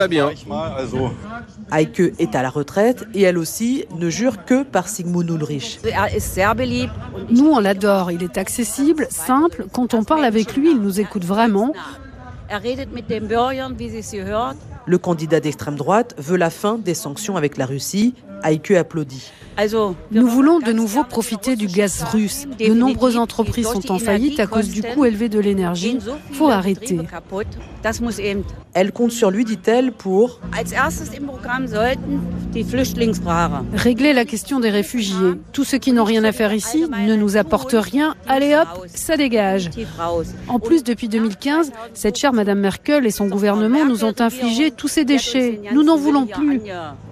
Pas bien. Heike est à la retraite et elle aussi ne jure que par Sigmund Ulrich. Nous, on l'adore. Il est accessible, simple. Quand on parle avec lui, il nous écoute vraiment. Le candidat d'extrême droite veut la fin des sanctions avec la Russie. Heike applaudit. Nous voulons de nouveau profiter du gaz russe. De nombreuses entreprises sont en faillite à cause du coût élevé de l'énergie. Il faut arrêter. Elle compte sur lui, dit-elle, pour régler la question des réfugiés. Tous ceux qui n'ont rien à faire ici ne nous apportent rien. Allez hop, ça dégage. En plus, depuis 2015, cette chère Madame Merkel et son gouvernement nous ont infligé tous ces déchets. Nous n'en voulons plus.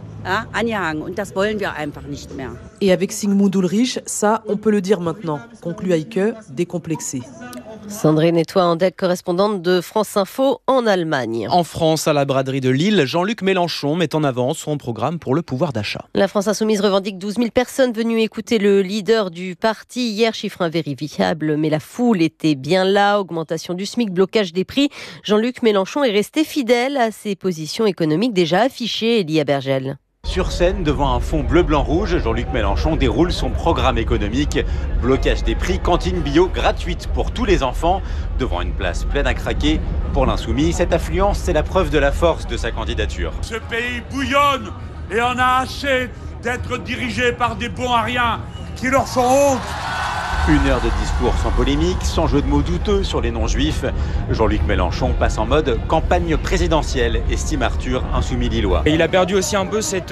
Et avec Sigmund Ulrich, ça, on peut le dire maintenant, conclut Heike, décomplexée. Sandrine Etouah-Andec, correspondante de France Info en Allemagne. En France, à la braderie de Lille, Jean-Luc Mélenchon met en avant son programme pour le pouvoir d'achat. La France Insoumise revendique 12 000 personnes venues écouter le leader du parti. Hier, chiffre invérifiable, mais la foule était bien là. Augmentation du SMIC, blocage des prix. Jean-Luc Mélenchon est resté fidèle à ses positions économiques déjà affichées, Elia Bergel. Sur scène, devant un fond bleu-blanc-rouge, Jean-Luc Mélenchon déroule son programme économique. Blocage des prix, cantine bio gratuite pour tous les enfants. Devant une place pleine à craquer. Pour l'insoumis, cette affluence, c'est la preuve de la force de sa candidature. Ce pays bouillonne et en a assez d'être dirigé par des bons à rien qui leur font honte. Une heure de discours sans polémique, sans jeu de mots douteux sur les non-juifs. Jean-Luc Mélenchon passe en mode campagne présidentielle, estime Arthur, insoumis lillois. Et il a perdu aussi un peu cette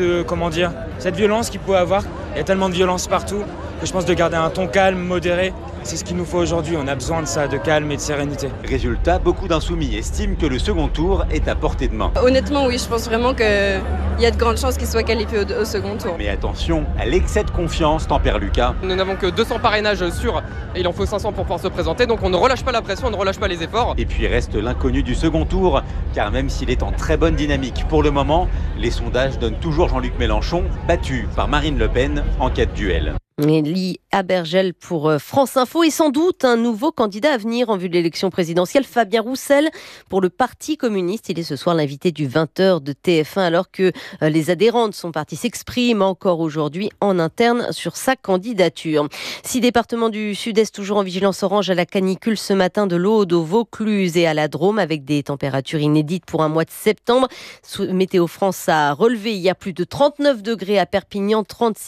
violence qu'il pouvait avoir. Il y a tellement de violence partout que je pense de garder un ton calme, modéré. C'est ce qu'il nous faut aujourd'hui, on a besoin de ça, de calme et de sérénité. Résultat, beaucoup d'insoumis estiment que le second tour est à portée de main. Honnêtement, oui, je pense vraiment qu'il y a de grandes chances qu'il soit qualifié au second tour. Mais attention à l'excès de confiance, tempère Lucas. Nous n'avons que 200 parrainages sûrs et il en faut 500 pour pouvoir se présenter, donc on ne relâche pas la pression, on ne relâche pas les efforts. Et puis reste l'inconnu du second tour, car même s'il est en très bonne dynamique pour le moment, les sondages donnent toujours Jean-Luc Mélenchon battu par Marine Le Pen en cas de duel. Elie Abergel pour France Info et sans doute un nouveau candidat à venir en vue de l'élection présidentielle, Fabien Roussel pour le Parti communiste. Il est ce soir l'invité du 20h de TF1 alors que les adhérents de son parti s'expriment encore aujourd'hui en interne sur sa candidature. 6 départements du Sud-Est toujours en vigilance orange à la canicule ce matin, de l'Aude au Vaucluse et à la Drôme avec des températures inédites pour un mois de septembre. Météo France a relevé hier plus de 39 degrés à Perpignan,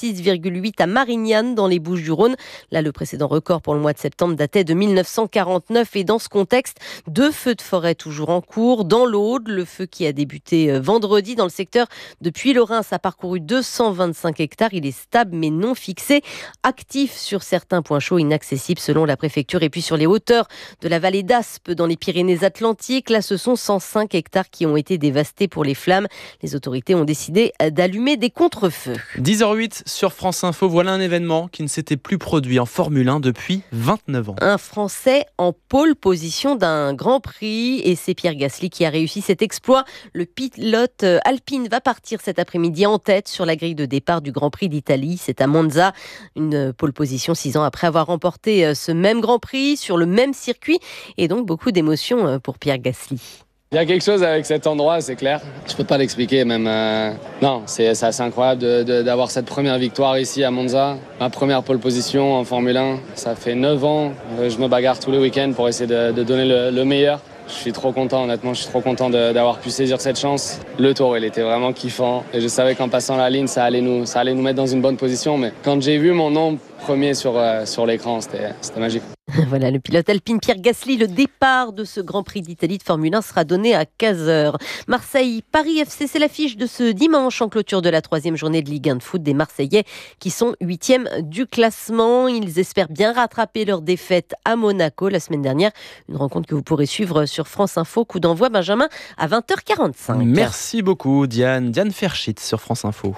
36,8 à Marignane dans les Bouches-du-Rhône. Là, le précédent record pour le mois de septembre datait de 1949 et dans ce contexte, 2 feux de forêt toujours en cours. Dans l'Aude, le feu qui a débuté vendredi dans le secteur de Puylaurens a parcouru 225 hectares. Il est stable mais non fixé, actif sur certains points chauds, inaccessible selon la préfecture. Et puis sur les hauteurs de la vallée d'Aspe dans les Pyrénées-Atlantiques, là ce sont 105 hectares qui ont été dévastés pour les flammes. Les autorités ont décidé d'allumer des contre-feux. 10h08 sur France Info, voilà un événement qui ne s'était plus produit en Formule 1 depuis 29 ans. Un Français en pole position d'un Grand Prix et c'est Pierre Gasly qui a réussi cet exploit. Le pilote alpine va partir cet après-midi en tête sur la grille de départ du Grand Prix d'Italie. C'est à Monza, une pole position 6 ans après avoir remporté ce même Grand Prix sur le même circuit et donc beaucoup d'émotions pour Pierre Gasly. Il y a quelque chose avec cet endroit, c'est clair. Je peux pas l'expliquer même. Non, c'est assez incroyable d'avoir cette première victoire ici à Monza. Ma première pole position en Formule 1. Ça fait 9 ans. Je me bagarre tous les week-ends pour essayer de donner le meilleur. Je suis trop content, honnêtement. Je suis trop content d'avoir pu saisir cette chance. Le tour, il était vraiment kiffant. Et je savais qu'en passant la ligne, ça allait nous mettre dans une bonne position. Mais quand j'ai vu mon nom premier sur l'écran, c'était magique. Voilà, le pilote alpine Pierre Gasly. Le départ de ce Grand Prix d'Italie de Formule 1 sera donné à 15h. Marseille-Paris FC, c'est l'affiche de ce dimanche en clôture de la 3e journée de Ligue 1 de foot des Marseillais qui sont 8e du classement. Ils espèrent bien rattraper leur défaite à Monaco la semaine dernière. Une rencontre que vous pourrez suivre sur France Info. Coup d'envoi, Benjamin, à 20h45. Merci beaucoup, Diane. Diane Ferschitz sur France Info.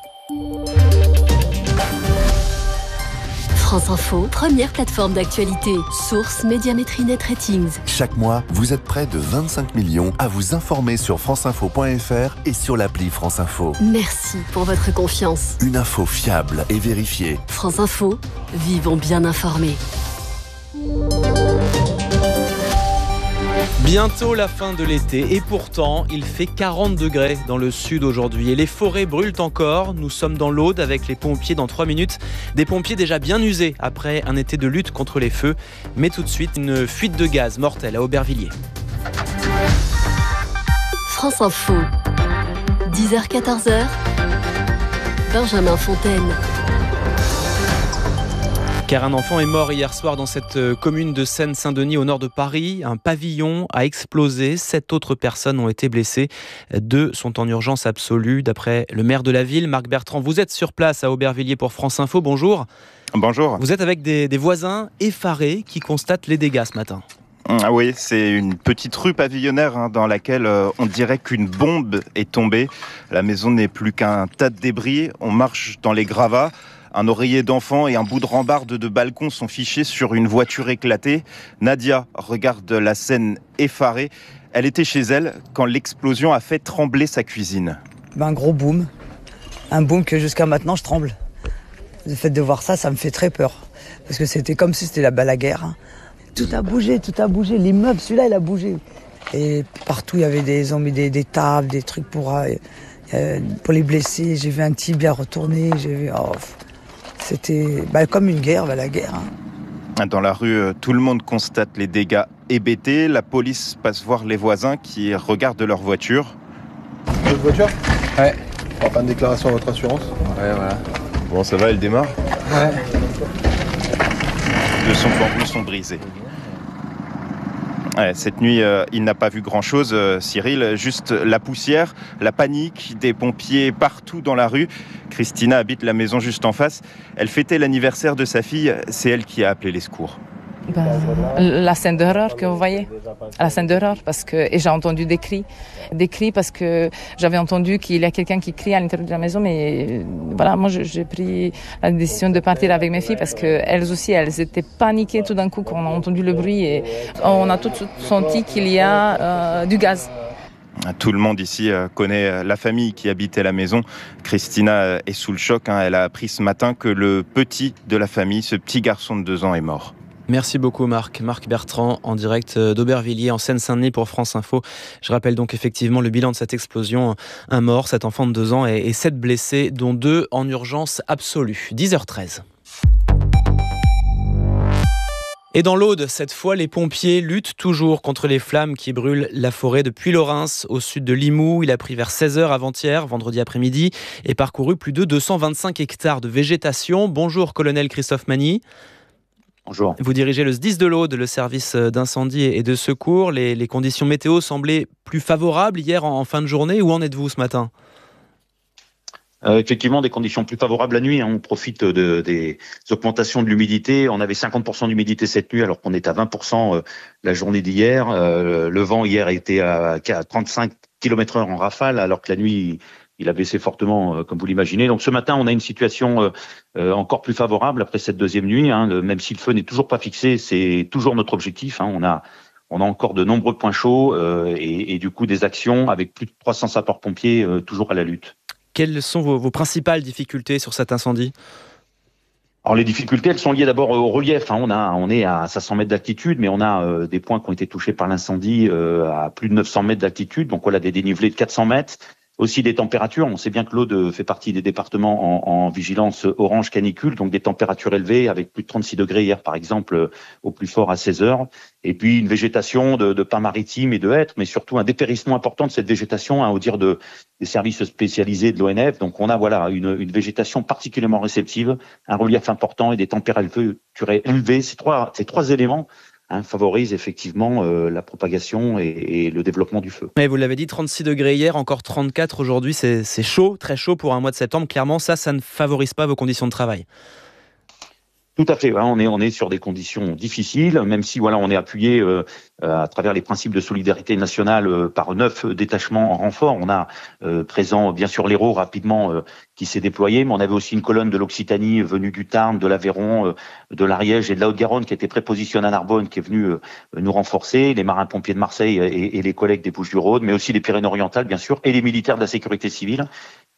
France Info, première plateforme d'actualité. Source Médiamétrie Net Ratings. Chaque mois, vous êtes près de 25 millions à vous informer sur franceinfo.fr et sur l'appli France Info. Merci pour votre confiance. Une info fiable et vérifiée. France Info, vivons bien informés. Bientôt la fin de l'été et pourtant il fait 40 degrés dans le sud aujourd'hui et les forêts brûlent encore. Nous sommes dans l'Aude avec les pompiers dans 3 minutes. Des pompiers déjà bien usés après un été de lutte contre les feux. Mais tout de suite, une fuite de gaz mortelle à Aubervilliers. France Info, 10h-14h, Benjamin Fontaine. Car un enfant est mort hier soir dans cette commune de Seine-Saint-Denis au nord de Paris. Un pavillon a explosé. 7 autres personnes ont été blessées. 2 sont en urgence absolue. D'après le maire de la ville, Marc Bertrand, vous êtes sur place à Aubervilliers pour France Info. Bonjour. Bonjour. Vous êtes avec des voisins effarés qui constatent les dégâts ce matin. Oui, c'est une petite rue pavillonnaire dans laquelle on dirait qu'une bombe est tombée. La maison n'est plus qu'un tas de débris. On marche dans les gravats. Un oreiller d'enfant et un bout de rambarde de balcon sont fichés sur une voiture éclatée. Nadia regarde la scène effarée. Elle était chez elle quand l'explosion a fait trembler sa cuisine. Un gros boom. Un boom que jusqu'à maintenant je tremble. Le fait de voir ça, ça me fait très peur. Parce que c'était comme si c'était la guerre. Tout a bougé. L'immeuble, celui-là, il a bougé. Et partout, il y avait ils ont mis des tables, des trucs pour les blessés. J'ai vu un tibia retourner. C'était comme une guerre, la guerre. Dans la rue, tout le monde constate les dégâts hébétés. La police passe voir les voisins qui regardent leur voiture. Votre voiture ? Ouais. On va faire une déclaration à votre assurance ? Ouais, voilà. Bon, ça va, elle démarre ? Ouais. De son bambou sont brisés. Ouais, cette nuit, il n'a pas vu grand-chose, Cyril, juste la poussière, la panique, des pompiers partout dans la rue. Christina habite la maison juste en face. Elle fêtait l'anniversaire de sa fille, c'est elle qui a appelé les secours. La scène d'horreur que vous voyez, la scène d'horreur, et j'ai entendu des cris parce que j'avais entendu qu'il y a quelqu'un qui crie à l'intérieur de la maison, mais voilà, moi j'ai pris la décision de partir avec mes filles parce que elles aussi, elles étaient paniquées tout d'un coup quand on a entendu le bruit et on a tout de suite senti qu'il y a du gaz. Tout le monde ici connaît la famille qui habitait la maison. Christina est sous le choc, elle a appris ce matin que le petit de la famille, ce petit garçon de 2 ans, est mort. Merci beaucoup Marc Bertrand en direct d'Aubervilliers en Seine-Saint-Denis pour France Info. Je rappelle donc effectivement le bilan de cette explosion. 1 mort, 7 enfants de 2 ans et 7 blessés dont 2 en urgence absolue. 10h13. Et dans l'Aude, cette fois, les pompiers luttent toujours contre les flammes qui brûlent la forêt de Puylaurens, au sud de Limoux. Il a pris vers 16h avant-hier, vendredi après-midi, et parcouru plus de 225 hectares de végétation. Bonjour, colonel Christophe Magny. Bonjour. Vous dirigez le SDIS de l'Aude, le service d'incendie et de secours. Les conditions météo semblaient plus favorables hier en fin de journée. Où en êtes-vous ce matin ? Effectivement, des conditions plus favorables la nuit. On profite des augmentations de l'humidité. On avait 50% d'humidité cette nuit alors qu'on est à 20% la journée d'hier. Le vent hier était à 35 km/h en rafale alors que la nuit il a baissé fortement, comme vous l'imaginez. Donc ce matin, on a une situation encore plus favorable après cette deuxième nuit. Même si le feu n'est toujours pas fixé, c'est toujours notre objectif. On a encore de nombreux points chauds et du coup des actions avec plus de 300 sapeurs-pompiers toujours à la lutte. Quelles sont vos principales difficultés sur cet incendie ? Alors les difficultés, elles sont liées d'abord au relief. On est à 500 mètres d'altitude, mais on a des points qui ont été touchés par l'incendie à plus de 900 mètres d'altitude. Donc on a des dénivelés de 400 mètres. Aussi des températures, on sait bien que l'Aude fait partie des départements en vigilance orange canicule, donc des températures élevées avec plus de 36 degrés hier par exemple au plus fort à 16h. Et puis une végétation de pins maritimes et de hêtres, mais surtout un dépérissement important de cette végétation au dire des services spécialisés de l'ONF. Donc on a une végétation particulièrement réceptive, un relief important et des températures élevées. Ces trois éléments favorise effectivement la propagation et le développement du feu. Mais vous l'avez dit, 36 degrés hier, encore 34 aujourd'hui, c'est chaud, très chaud pour un mois de septembre. Clairement, ça ne favorise pas vos conditions de travail. Tout à fait. On est sur des conditions difficiles, même si on est appuyé à travers les principes de solidarité nationale par 9 détachements en renfort. On a présent bien sûr l'Hérault rapidement qui s'est déployé, mais on avait aussi une colonne de l'Occitanie venue du Tarn, de l'Aveyron, de l'Ariège et de la Haute-Garonne qui était prépositionnée à Narbonne, qui est venue nous renforcer, les marins-pompiers de Marseille et les collègues des Bouches-du-Rhône, mais aussi les Pyrénées-Orientales bien sûr, et les militaires de la sécurité civile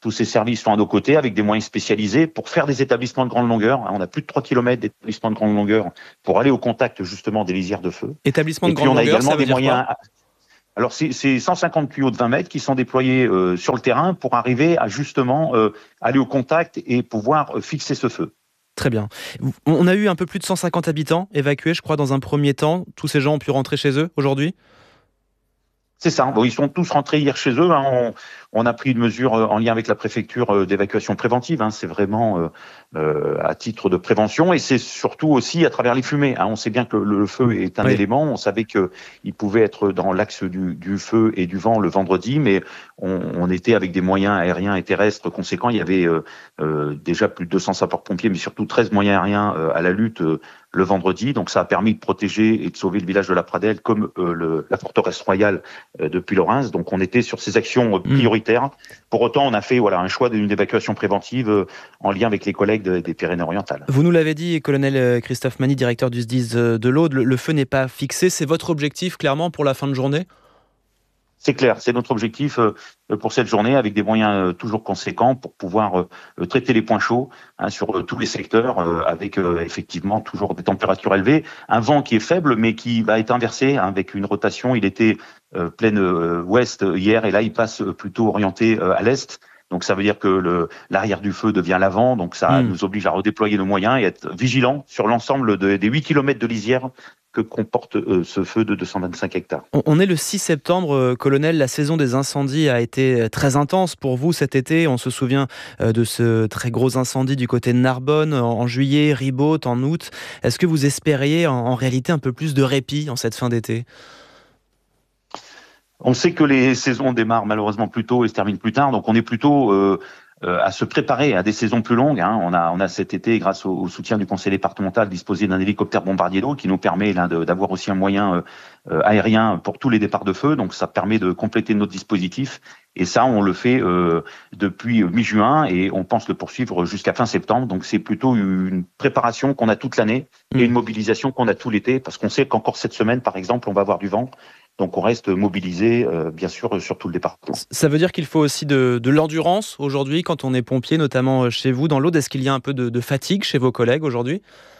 Tous ces services sont à nos côtés avec des moyens spécialisés pour faire des établissements de grande longueur. On a plus de 3 km d'établissements de grande longueur pour aller au contact justement des lisières de feu. Établissements de grande longueur, ça veut dire quoi ? Alors c'est 150 tuyaux de 20 mètres qui sont déployés sur le terrain pour arriver à justement aller au contact et pouvoir fixer ce feu. Très bien. On a eu un peu plus de 150 habitants évacués, je crois, dans un premier temps. Tous ces gens ont pu rentrer chez eux aujourd'hui ? C'est ça. Bon, ils sont tous rentrés hier chez eux. On a pris une mesure en lien avec la préfecture d'évacuation préventive. C'est vraiment à titre de prévention et c'est surtout aussi à travers les fumées. On sait bien que le feu est un élément. On savait qu'il pouvait être dans l'axe du feu et du vent le vendredi, mais on était avec des moyens aériens et terrestres conséquents. Il y avait déjà plus de 200 sapeurs-pompiers, mais surtout 13 moyens aériens à la lutte le vendredi. Donc ça a permis de protéger et de sauver le village de la Pradelle comme la forteresse royale de Puylaurens. Donc on était sur ces actions prioritaires. Pour autant, on a fait un choix d'une évacuation préventive en lien avec les collègues des Pyrénées-Orientales. Vous nous l'avez dit, colonel Christophe Mani, directeur du SDIS de l'Aude, le feu n'est pas fixé. C'est votre objectif clairement pour la fin de journée ? C'est clair, c'est notre objectif pour cette journée avec des moyens toujours conséquents pour pouvoir traiter les points chauds sur tous les secteurs avec effectivement toujours des températures élevées, un vent qui est faible mais qui va être inversé avec une rotation. Il était pleine ouest hier et là il passe plutôt orienté à l'est. Donc ça veut dire que l'arrière du feu devient l'avant, donc ça nous oblige à redéployer nos moyens et être vigilants sur l'ensemble des 8 km de lisière que comporte ce feu de 225 hectares. On est le 6 septembre, colonel, la saison des incendies a été très intense pour vous cet été. On se souvient de ce très gros incendie du côté de Narbonne en juillet, Ribaute en août. Est-ce que vous espériez en réalité un peu plus de répit en cette fin d'été ? On sait que les saisons démarrent malheureusement plus tôt et se terminent plus tard, donc on est plutôt à se préparer à des saisons plus longues. On a cet été, grâce au soutien du conseil départemental, disposé d'un hélicoptère bombardier d'eau qui nous permet d'avoir aussi un moyen aérien pour tous les départs de feu. Donc ça permet de compléter notre dispositif. Et ça, on le fait depuis mi-juin et on pense le poursuivre jusqu'à fin septembre. Donc c'est plutôt une préparation qu'on a toute l'année et une mobilisation qu'on a tout l'été, parce qu'on sait qu'encore cette semaine, par exemple, on va avoir du vent. Donc on reste mobilisé, bien sûr, sur tout le département. Ça veut dire qu'il faut aussi de l'endurance aujourd'hui quand on est pompier, notamment chez vous dans l'Aude. Est-ce qu'il y a un peu de fatigue chez vos collègues aujourd'hui ?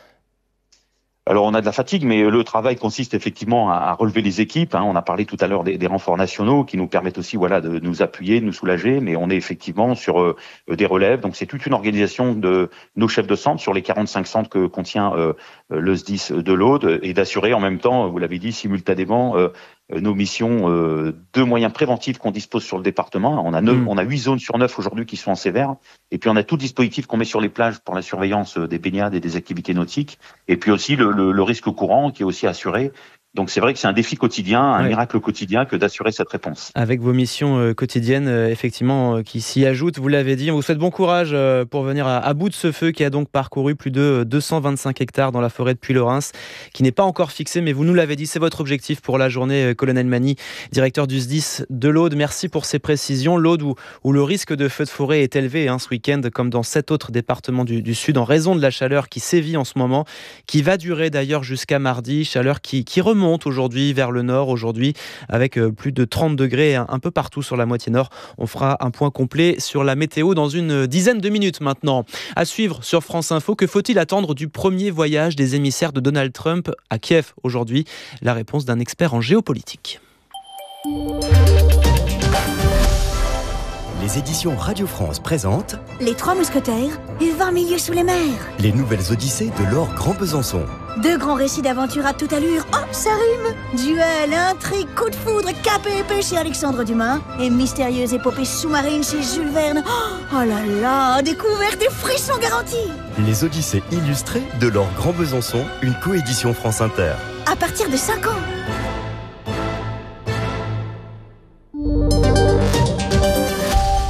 Alors on a de la fatigue, mais le travail consiste effectivement à relever les équipes. On a parlé tout à l'heure des renforts nationaux qui nous permettent aussi de nous appuyer, de nous soulager, mais on est effectivement sur des relèves. Donc c'est toute une organisation de nos chefs de centre sur les 45 centres que contient le SDIS de l'Aude et d'assurer en même temps, vous l'avez dit, simultanément nos missions de moyens préventifs qu'on dispose sur le département. On a 8 zones sur 9 aujourd'hui qui sont en sévère. Et puis on a tout le dispositif qu'on met sur les plages pour la surveillance des baignades et des activités nautiques. Et puis aussi le risque courant qui est aussi assuré. Donc c'est vrai que c'est un défi quotidien, un miracle quotidien que d'assurer cette réponse. Avec vos missions quotidiennes, effectivement, qui s'y ajoutent, vous l'avez dit, on vous souhaite bon courage pour venir à bout de ce feu qui a donc parcouru plus de 225 hectares dans la forêt de Puylaurens, qui n'est pas encore fixé, mais vous nous l'avez dit, c'est votre objectif pour la journée, colonel Mani, directeur du SDIS de l'Aude. Merci pour ces précisions. L'Aude où le risque de feu de forêt est élevé ce week-end, comme dans 7 autres départements du Sud, en raison de la chaleur qui sévit en ce moment, qui va durer d'ailleurs jusqu'à mardi, chaleur qui remonte aujourd'hui vers le nord, aujourd'hui avec plus de 30 degrés un peu partout sur la moitié nord. On fera un point complet sur la météo dans une dizaine de minutes maintenant. À suivre sur France Info, que faut-il attendre du premier voyage des émissaires de Donald Trump à Kiev aujourd'hui ? La réponse d'un expert en géopolitique. Les éditions Radio France présentent Les Trois Mousquetaires et 20 milieux sous les mers. Les nouvelles odyssées de Laure Grand Besançon. 2 grands récits d'aventure à toute allure. Oh, ça rime. Duel, intrigue, coup de foudre, cap et épée chez Alexandre Dumas. Et mystérieuse épopée sous-marine chez Jules Verne. Oh là là, découverte et frissons garantis. Les odyssées illustrées de Laure Grand Besançon, une coédition France Inter. À partir de 5 ans.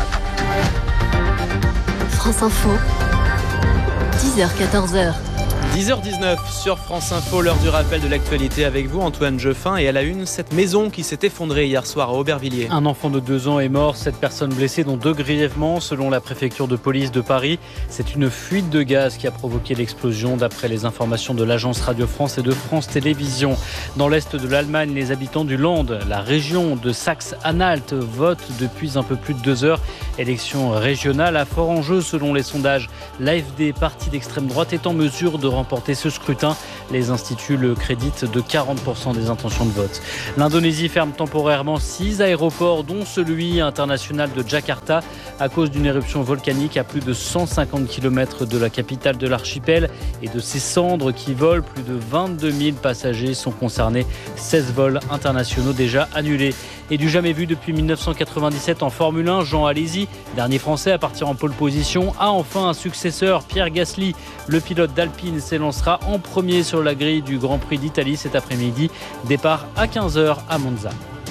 France Info, 10h-14h. 10h19 sur France Info, l'heure du rappel de l'actualité avec vous, Antoine Jeffin. Et à la une, cette maison qui s'est effondrée hier soir à Aubervilliers. Un enfant de 2 ans est mort, 7 personnes blessées, dont 2 grièvement, selon la préfecture de police de Paris. C'est une fuite de gaz qui a provoqué l'explosion, d'après les informations de l'agence Radio France et de France Télévisions. Dans l'est de l'Allemagne, les habitants du Land, la région de Saxe-Anhalt, votent depuis un peu plus de 2 heures. Élection régionale à fort enjeu selon les sondages. L'AfD, parti d'extrême droite, est en mesure de remporter ce scrutin. Les instituts le créditent de 40% des intentions de vote. L'Indonésie ferme temporairement 6 aéroports, dont celui international de Jakarta, à cause d'une éruption volcanique à plus de 150 km de la capitale de l'archipel et de ses cendres qui volent. Plus de 22 000 passagers sont concernés. 16 vols internationaux déjà annulés. Et du jamais vu depuis 1997 en Formule 1, Jean Alesi, dernier Français à partir en pole position, a enfin un successeur, Pierre Gasly. Le pilote d'Alpine s'élancera en premier sur la grille du Grand Prix d'Italie cet après-midi. Départ à 15h à Monza.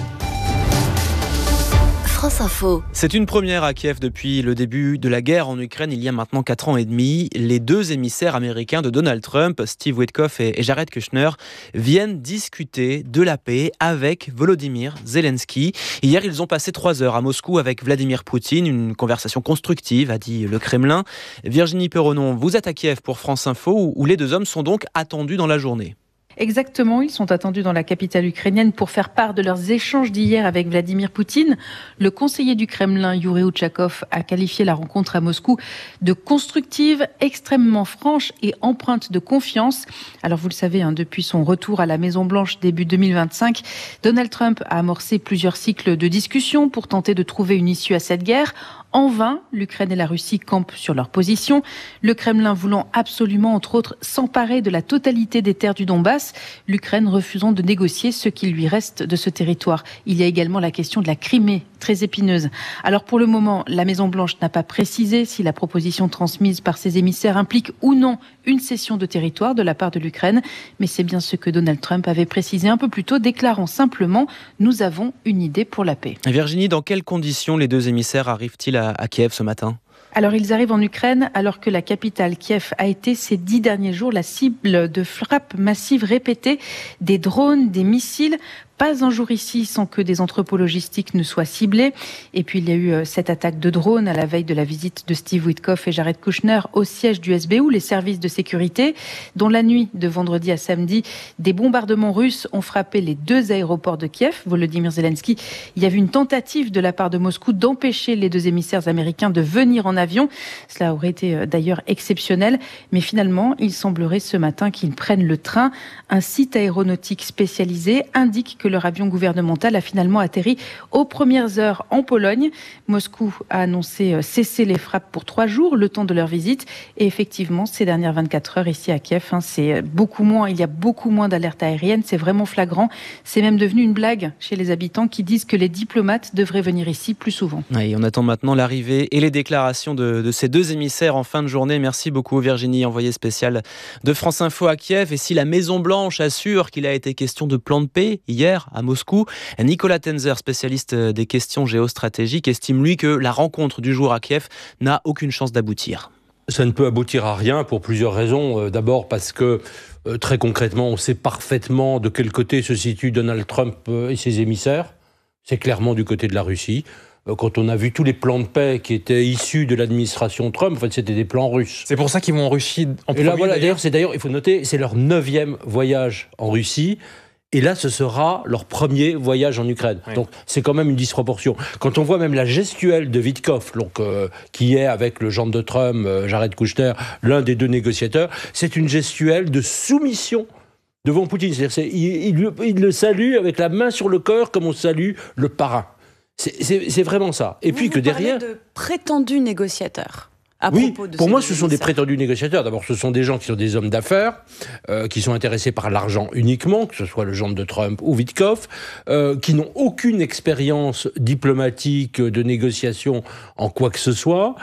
France Info. C'est une première à Kiev depuis le début de la guerre en Ukraine, il y a maintenant 4 ans et demi. Les 2 émissaires américains de Donald Trump, Steve Witkoff et Jared Kushner, viennent discuter de la paix avec Volodymyr Zelensky. Hier, ils ont passé 3 heures à Moscou avec Vladimir Poutine. Une conversation constructive, a dit le Kremlin. Virginie Perronon, vous êtes à Kiev pour France Info, où les 2 hommes sont donc attendus dans la journée. Exactement, ils sont attendus dans la capitale ukrainienne pour faire part de leurs échanges d'hier avec Vladimir Poutine. Le conseiller du Kremlin, Yuri Uchakov, a qualifié la rencontre à Moscou de constructive, extrêmement franche et empreinte de confiance. Alors vous le savez, depuis son retour à la Maison-Blanche début 2025, Donald Trump a amorcé plusieurs cycles de discussions pour tenter de trouver une issue à cette guerre. En vain, l'Ukraine et la Russie campent sur leur position. Le Kremlin voulant absolument, entre autres, s'emparer de la totalité des terres du Donbass, l'Ukraine refusant de négocier ce qu'il lui reste de ce territoire. Il y a également la question de la Crimée, très épineuse. Alors pour le moment, la Maison-Blanche n'a pas précisé si la proposition transmise par ses émissaires implique ou non une cession de territoire de la part de l'Ukraine. Mais c'est bien ce que Donald Trump avait précisé un peu plus tôt, déclarant simplement « Nous avons une idée pour la paix ». Virginie, dans quelles conditions les 2 émissaires arrivent-ils à Kiev ce matin ? Alors ils arrivent en Ukraine alors que la capitale Kiev a été ces 10 derniers jours la cible de frappes massives répétées, des drones, des missiles. Pas un jour ici sans que des entrepôts logistiques ne soient ciblés. Et puis il y a eu cette attaque de drone à la veille de la visite de Steve Witkoff et Jared Kushner au siège du SBU, les services de sécurité, dont la nuit de vendredi à samedi, des bombardements russes ont frappé les 2 aéroports de Kiev. Volodymyr Zelensky, il y avait une tentative de la part de Moscou d'empêcher les 2 émissaires américains de venir en avion. Cela aurait été d'ailleurs exceptionnel. Mais finalement, il semblerait ce matin qu'ils prennent le train. Un site aéronautique spécialisé indique que leur avion gouvernemental a finalement atterri aux premières heures en Pologne. Moscou a annoncé cesser les frappes pour 3 jours, le temps de leur visite. Et effectivement, ces dernières 24 heures ici à Kiev, c'est beaucoup moins. Il y a beaucoup moins d'alertes aériennes. C'est vraiment flagrant. C'est même devenu une blague chez les habitants qui disent que les diplomates devraient venir ici plus souvent. Et on attend maintenant l'arrivée et les déclarations de ces 2 émissaires en fin de journée. Merci beaucoup Virginie, envoyée spéciale de France Info à Kiev. Et si la Maison-Blanche assure qu'il a été question de plan de paix hier à Moscou, Nicolas Tenzer, spécialiste des questions géostratégiques, estime lui que la rencontre du jour à Kiev n'a aucune chance d'aboutir. Ça ne peut aboutir à rien pour plusieurs raisons. D'abord parce que très concrètement, on sait parfaitement de quel côté se situent Donald Trump et ses émissaires. C'est clairement du côté de la Russie. Quand on a vu tous les plans de paix qui étaient issus de l'administration Trump, en fait, c'était des plans russes. C'est pour ça qu'ils vont en Russie en premier. Et là, voilà, d'ailleurs, il faut noter, c'est leur 9e voyage en Russie. Et là, ce sera leur premier voyage en Ukraine. Oui. Donc, c'est quand même une disproportion. Quand on voit même la gestuelle de Witkoff, qui est avec le gendre de Trump, Jared Kushner, l'un des 2 négociateurs, c'est une gestuelle de soumission devant Poutine. C'est-à-dire, il le salue avec la main sur le cœur comme on salue le parrain. C'est vraiment ça. Et puis que derrière... Vous parlez de prétendus négociateurs. Oui, pour moi, ce sont des prétendus négociateurs. D'abord, ce sont des gens qui sont des hommes d'affaires, qui sont intéressés par l'argent uniquement, que ce soit le gendre de Trump ou Witkoff, qui n'ont aucune expérience diplomatique de négociation en quoi que ce soit,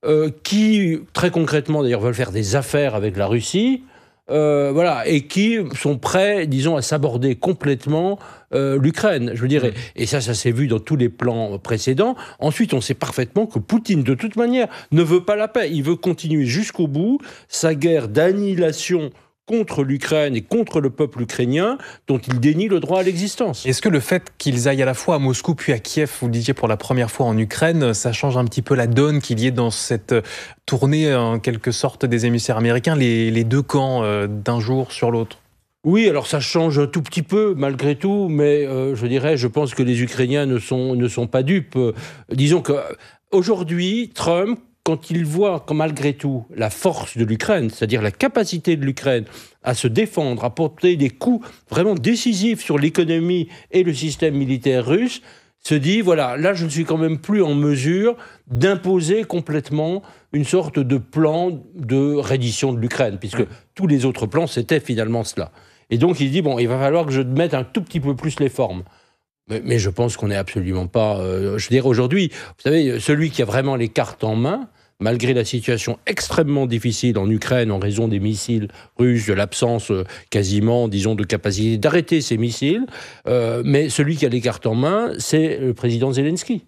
qui, très concrètement, d'ailleurs, veulent faire des affaires avec la Russie, et qui sont prêts, disons, à s'aborder complètement l'Ukraine, je veux dire. Et ça s'est vu dans tous les plans précédents. Ensuite, on sait parfaitement que Poutine, de toute manière, ne veut pas la paix. Il veut continuer jusqu'au bout sa guerre d'annihilation contre l'Ukraine et contre le peuple ukrainien dont ils dénient le droit à l'existence. Est-ce que le fait qu'ils aillent à la fois à Moscou puis à Kiev, vous le disiez pour la première fois en Ukraine, ça change un petit peu la donne qu'il y ait dans cette tournée en quelque sorte des émissaires américains, les deux camps d'un jour sur l'autre? Oui, alors ça change un tout petit peu malgré tout, mais je pense que les Ukrainiens ne sont pas dupes. Disons qu'aujourd'hui, Trump, quand il voit que malgré tout la force de l'Ukraine, c'est-à-dire la capacité de l'Ukraine à se défendre, à porter des coups vraiment décisifs sur l'économie et le système militaire russe, se dit, voilà, là je ne suis quand même plus en mesure d'imposer complètement une sorte de plan de reddition de l'Ukraine, puisque tous les autres plans, c'était finalement cela. Et donc il dit, bon, il va falloir que je mette un tout petit peu plus les formes. Mais je pense qu'on n'est absolument pas... aujourd'hui, vous savez, celui qui a vraiment les cartes en main, malgré la situation extrêmement difficile en Ukraine en raison des missiles russes, de l'absence quasiment, disons, de capacité d'arrêter ces missiles, mais celui qui a les cartes en main, c'est le président Zelensky.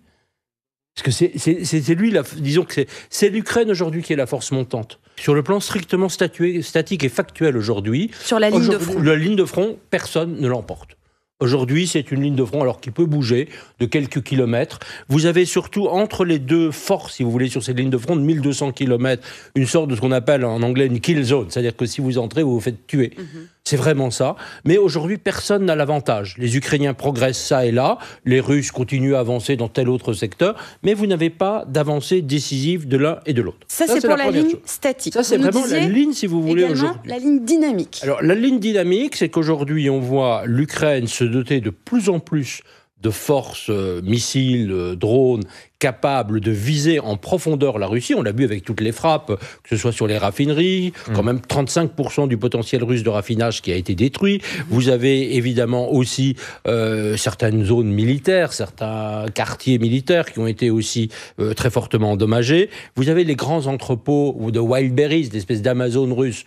Parce que c'est lui, disons que c'est l'Ukraine aujourd'hui qui est la force montante. Sur le plan strictement statique et factuel aujourd'hui, sur la ligne de front. La ligne de front, personne ne l'emporte. Aujourd'hui, c'est une ligne de front alors qui peut bouger de quelques kilomètres. Vous avez surtout entre les deux forces, si vous voulez, sur cette ligne de front de 1200 kilomètres, une sorte de ce qu'on appelle en anglais une kill zone. C'est-à-dire que si vous entrez, vous vous faites tuer. C'est vraiment ça. Mais aujourd'hui, personne n'a l'avantage. Les Ukrainiens progressent ça et là. Les Russes continuent à avancer dans tel autre secteur. Mais vous n'avez pas d'avancée décisive de l'un et de l'autre. Ça c'est pour la ligne statique. Ça, c'est vraiment la ligne, si vous voulez, aujourd'hui. La ligne dynamique. Alors, la ligne dynamique, c'est qu'aujourd'hui, on voit l'Ukraine se doter de plus en plus de forces, missiles, drones, capables de viser en profondeur la Russie. On l'a vu avec toutes les frappes, que ce soit sur les raffineries, quand même 35% du potentiel russe de raffinage qui a été détruit. Vous avez évidemment aussi certaines zones militaires, certains quartiers militaires qui ont été aussi très fortement endommagés. Vous avez les grands entrepôts de Wildberries, d'espèces d'Amazon russes,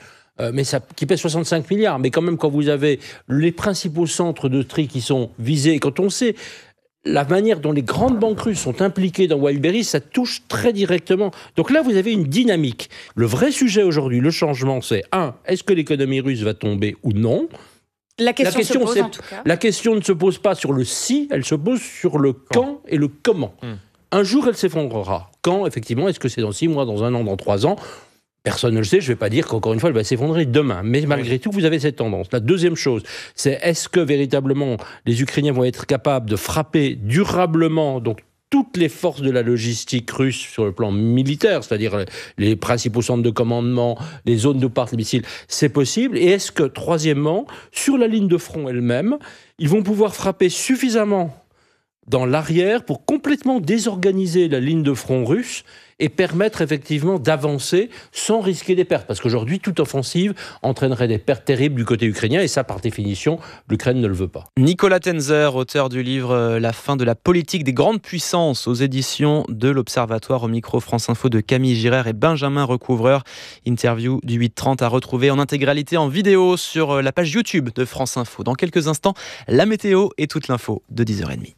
qui pèse 65 milliards. Mais quand même, quand vous avez les principaux centres de tri qui sont visés, quand on sait la manière dont les grandes banques russes sont impliquées dans Wildberries, ça touche très directement. Donc là, vous avez une dynamique. Le vrai sujet aujourd'hui, le changement, c'est est-ce que l'économie russe va tomber ou non ? La question se pose en tout cas. La question ne se pose pas sur le si, elle se pose sur le quand et le comment. Un jour, elle s'effondrera. Quand, effectivement, est-ce que c'est dans 6 mois, dans 1 an, dans 3 ans ? Personne ne le sait, je ne vais pas dire qu'encore une fois, elle va s'effondrer demain. Mais malgré tout, vous avez cette tendance. La deuxième chose, c'est est-ce que véritablement les Ukrainiens vont être capables de frapper durablement donc toutes les forces de la logistique russe sur le plan militaire, c'est-à-dire les principaux centres de commandement, les zones de part des missiles, c'est possible. Et est-ce que, troisièmement, sur la ligne de front elle-même, ils vont pouvoir frapper suffisamment dans l'arrière pour complètement désorganiser la ligne de front russe et permettre effectivement d'avancer sans risquer des pertes. Parce qu'aujourd'hui, toute offensive entraînerait des pertes terribles du côté ukrainien et ça, par définition, l'Ukraine ne le veut pas. Nicolas Tenzer, auteur du livre « La fin de la politique des grandes puissances » aux éditions de l'Observatoire, au micro France Info de Camille Girard et Benjamin Recouvreur. Interview du 8h30 à retrouver en intégralité en vidéo sur la page YouTube de France Info. Dans quelques instants, la météo et toute l'info de 10h30.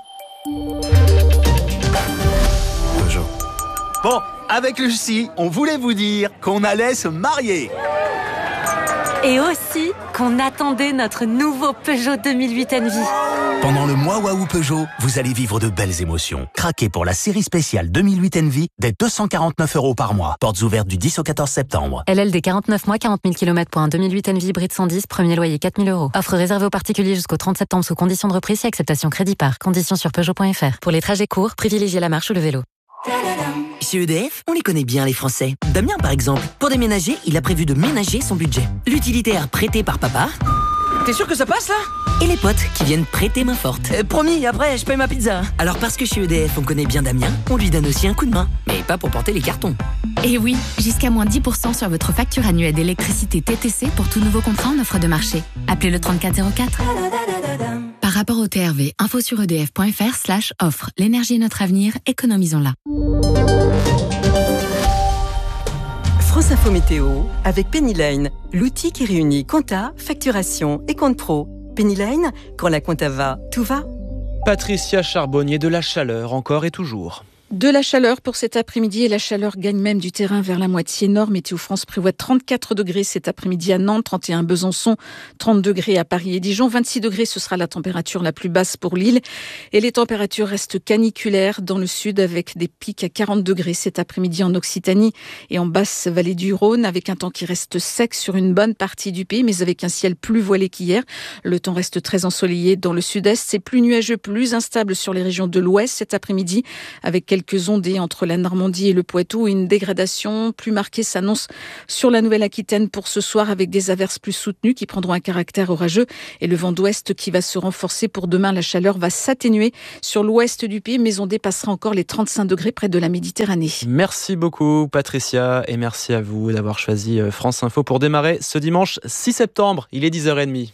Bon, avec Lucie, on voulait vous dire qu'on allait se marier. Et aussi qu'on attendait notre nouveau Peugeot 2008 Envy. Pendant le mois Waouh Peugeot, vous allez vivre de belles émotions. Craquez pour la série spéciale 2008 Envy dès 249 € par mois. Portes ouvertes du 10 au 14 septembre. LLD 49 mois, 40 000 km pour un 2008 Envy hybride 110, premier loyer 4 000 €. Offre réservée aux particuliers jusqu'au 30 septembre sous conditions de reprise et acceptation crédit par. Conditions sur Peugeot.fr. Pour les trajets courts, privilégiez la marche ou le vélo. Chez EDF, on les connaît bien les Français. Damien par exemple, pour déménager, il a prévu de ménager son budget. L'utilitaire prêté par papa. T'es sûr que ça passe là ? Et les potes qui viennent prêter main forte. Promis, après je paye ma pizza. Alors parce que chez EDF on connaît bien Damien, on lui donne aussi un coup de main. Mais pas pour porter les cartons. Et oui, jusqu'à moins 10% sur votre facture annuelle d'électricité TTC pour tout nouveau contrat en offre de marché. Appelez le 3404. Par rapport au TRV, info sur edf.fr/offre. L'énergie est notre avenir, économisons-la. France Info Météo avec Pennyline, l'outil qui réunit compta, facturation et compte pro. Pennyline, quand la compta va, tout va. Patricia Charbonnier, de la chaleur encore et toujours. De la chaleur pour cet après-midi et la chaleur gagne même du terrain vers la moitié nord. Météo France prévoit 34 degrés cet après-midi à Nantes, 31 à Besançon, 30 degrés à Paris et Dijon, 26 degrés ce sera la température la plus basse pour Lille. Et les températures restent caniculaires dans le sud avec des pics à 40 degrés cet après-midi en Occitanie et en basse vallée du Rhône avec un temps qui reste sec sur une bonne partie du pays mais avec un ciel plus voilé qu'hier. Le temps reste très ensoleillé dans le sud-est, c'est plus nuageux, plus instable sur les régions de l'ouest cet après-midi avec quelques ondées entre la Normandie et le Poitou. Une dégradation plus marquée s'annonce sur la Nouvelle-Aquitaine pour ce soir avec des averses plus soutenues qui prendront un caractère orageux et le vent d'ouest qui va se renforcer pour demain. La chaleur va s'atténuer sur l'ouest du pays mais on dépassera encore les 35 degrés près de la Méditerranée. Merci beaucoup Patricia et merci à vous d'avoir choisi France Info pour démarrer ce dimanche 6 septembre. Il est 10h30.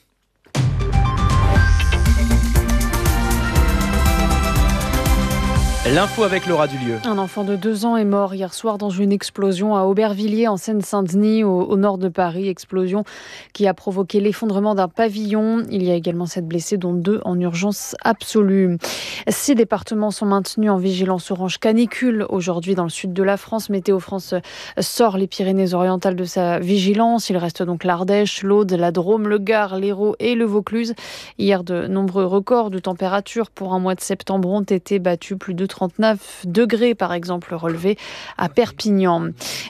L'info avec Laura Dulieu. Un enfant de 2 ans est mort hier soir dans une explosion à Aubervilliers en Seine-Saint-Denis au nord de Paris. Explosion qui a provoqué l'effondrement d'un pavillon. Il y a également 7 blessés dont 2 en urgence absolue. 6 départements sont maintenus en vigilance orange canicule aujourd'hui dans le sud de la France. Météo France sort les Pyrénées-Orientales de sa vigilance. Il reste donc l'Ardèche, l'Aude, la Drôme, le Gard, l'Hérault et le Vaucluse. Hier, de nombreux records de température pour un mois de septembre ont été battus. Plus de 39 degrés, par exemple, relevés à Perpignan.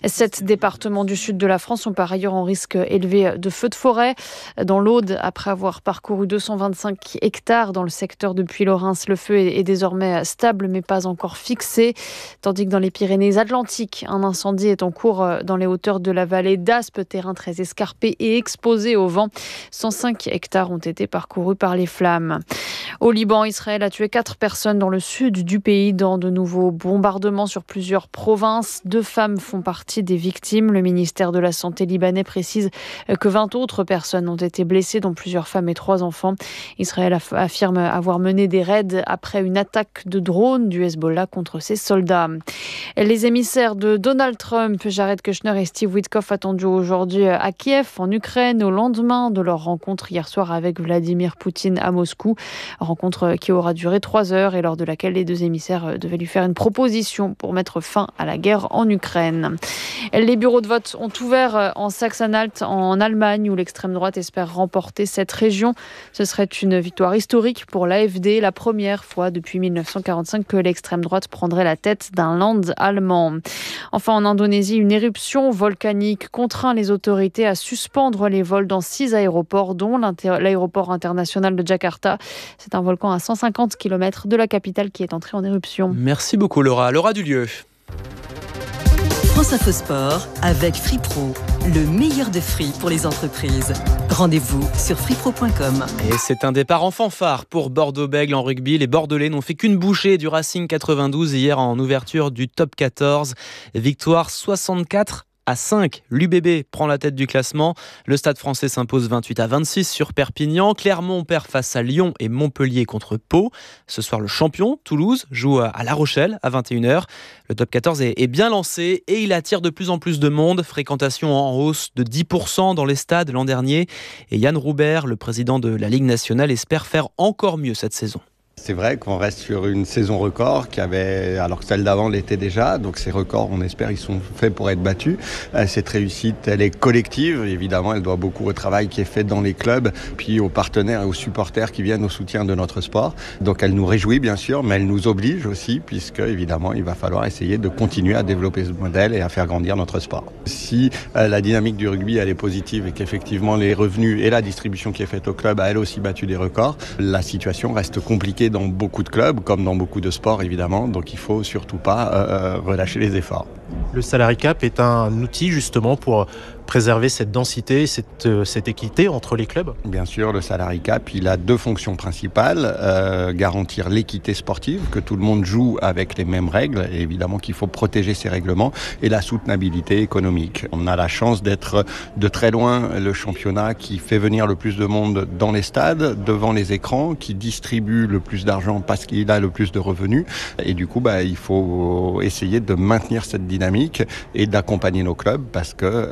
7 départements du sud de la France sont par ailleurs en risque élevé de feux de forêt. Dans l'Aude, après avoir parcouru 225 hectares dans le secteur de Puylaurens, le feu est désormais stable mais pas encore fixé. Tandis que dans les Pyrénées-Atlantiques, un incendie est en cours dans les hauteurs de la vallée d'Aspe, terrain très escarpé et exposé au vent. 105 hectares ont été parcourus par les flammes. Au Liban, Israël a tué 4 personnes dans le sud du pays dans de nouveaux bombardements sur plusieurs provinces. 2 femmes font partie des victimes. Le ministère de la Santé libanais précise que 20 autres personnes ont été blessées, dont plusieurs femmes et 3 enfants. Israël affirme avoir mené des raids après une attaque de drone du Hezbollah contre ses soldats. Les émissaires de Donald Trump, Jared Kushner et Steve Witkoff, attendus aujourd'hui à Kiev, en Ukraine, au lendemain de leur rencontre hier soir avec Vladimir Poutine à Moscou. Rencontre qui aura duré 3 heures et lors de laquelle les 2 émissaires devaient lui faire une proposition pour mettre fin à la guerre en Ukraine. Les bureaux de vote ont ouvert en Saxe-Anhalt, en Allemagne, où l'extrême droite espère remporter cette région. Ce serait une victoire historique pour l'AfD, la première fois depuis 1945 que l'extrême droite prendrait la tête d'un land allemand. Enfin, en Indonésie, une éruption volcanique contraint les autorités à suspendre les vols dans 6 aéroports, dont l'aéroport international de Jakarta. C'est un volcan à 150 km de la capitale qui est entré en éruption. Merci beaucoup Laura. Laura Dulieu. France Info Sport avec FreePro, le meilleur de free pour les entreprises. Rendez-vous sur freepro.com. Et c'est un départ en fanfare pour Bordeaux-Bègles en rugby. Les Bordelais n'ont fait qu'une bouchée du Racing 92 hier en ouverture du top 14. Victoire 64-5. L'UBB prend la tête du classement. Le Stade français s'impose 28-26 sur Perpignan. Clermont perd face à Lyon et Montpellier contre Pau. Ce soir, le champion, Toulouse, joue à La Rochelle à 21h. Le top 14 est bien lancé et il attire de plus en plus de monde. Fréquentation en hausse de 10% dans les stades l'an dernier. Et Yann Roubert, le président de la Ligue nationale, espère faire encore mieux cette saison. C'est vrai qu'on reste sur une saison record alors que celle d'avant l'était déjà. Donc ces records, on espère, ils sont faits pour être battus. Cette réussite, elle est collective. Évidemment, elle doit beaucoup au travail qui est fait dans les clubs, puis aux partenaires et aux supporters qui viennent au soutien de notre sport. Donc elle nous réjouit bien sûr, mais elle nous oblige aussi, puisque évidemment, il va falloir essayer de continuer à développer ce modèle et à faire grandir notre sport. Si la dynamique du rugby, elle est positive et qu'effectivement les revenus et la distribution qui est faite au club a elle aussi battu des records, la situation reste compliquée dans beaucoup de clubs, comme dans beaucoup de sports évidemment, donc il faut surtout pas relâcher les efforts. Le salary cap est un outil justement pour préserver cette densité, cette équité entre les clubs ? Bien sûr, le salary cap, il a 2 fonctions principales. Garantir l'équité sportive, que tout le monde joue avec les mêmes règles, et évidemment qu'il faut protéger ces règlements, et la soutenabilité économique. On a la chance d'être de très loin le championnat qui fait venir le plus de monde dans les stades, devant les écrans, qui distribue le plus d'argent parce qu'il a le plus de revenus. Et du coup, il faut essayer de maintenir cette dynamique et d'accompagner nos clubs parce que la situation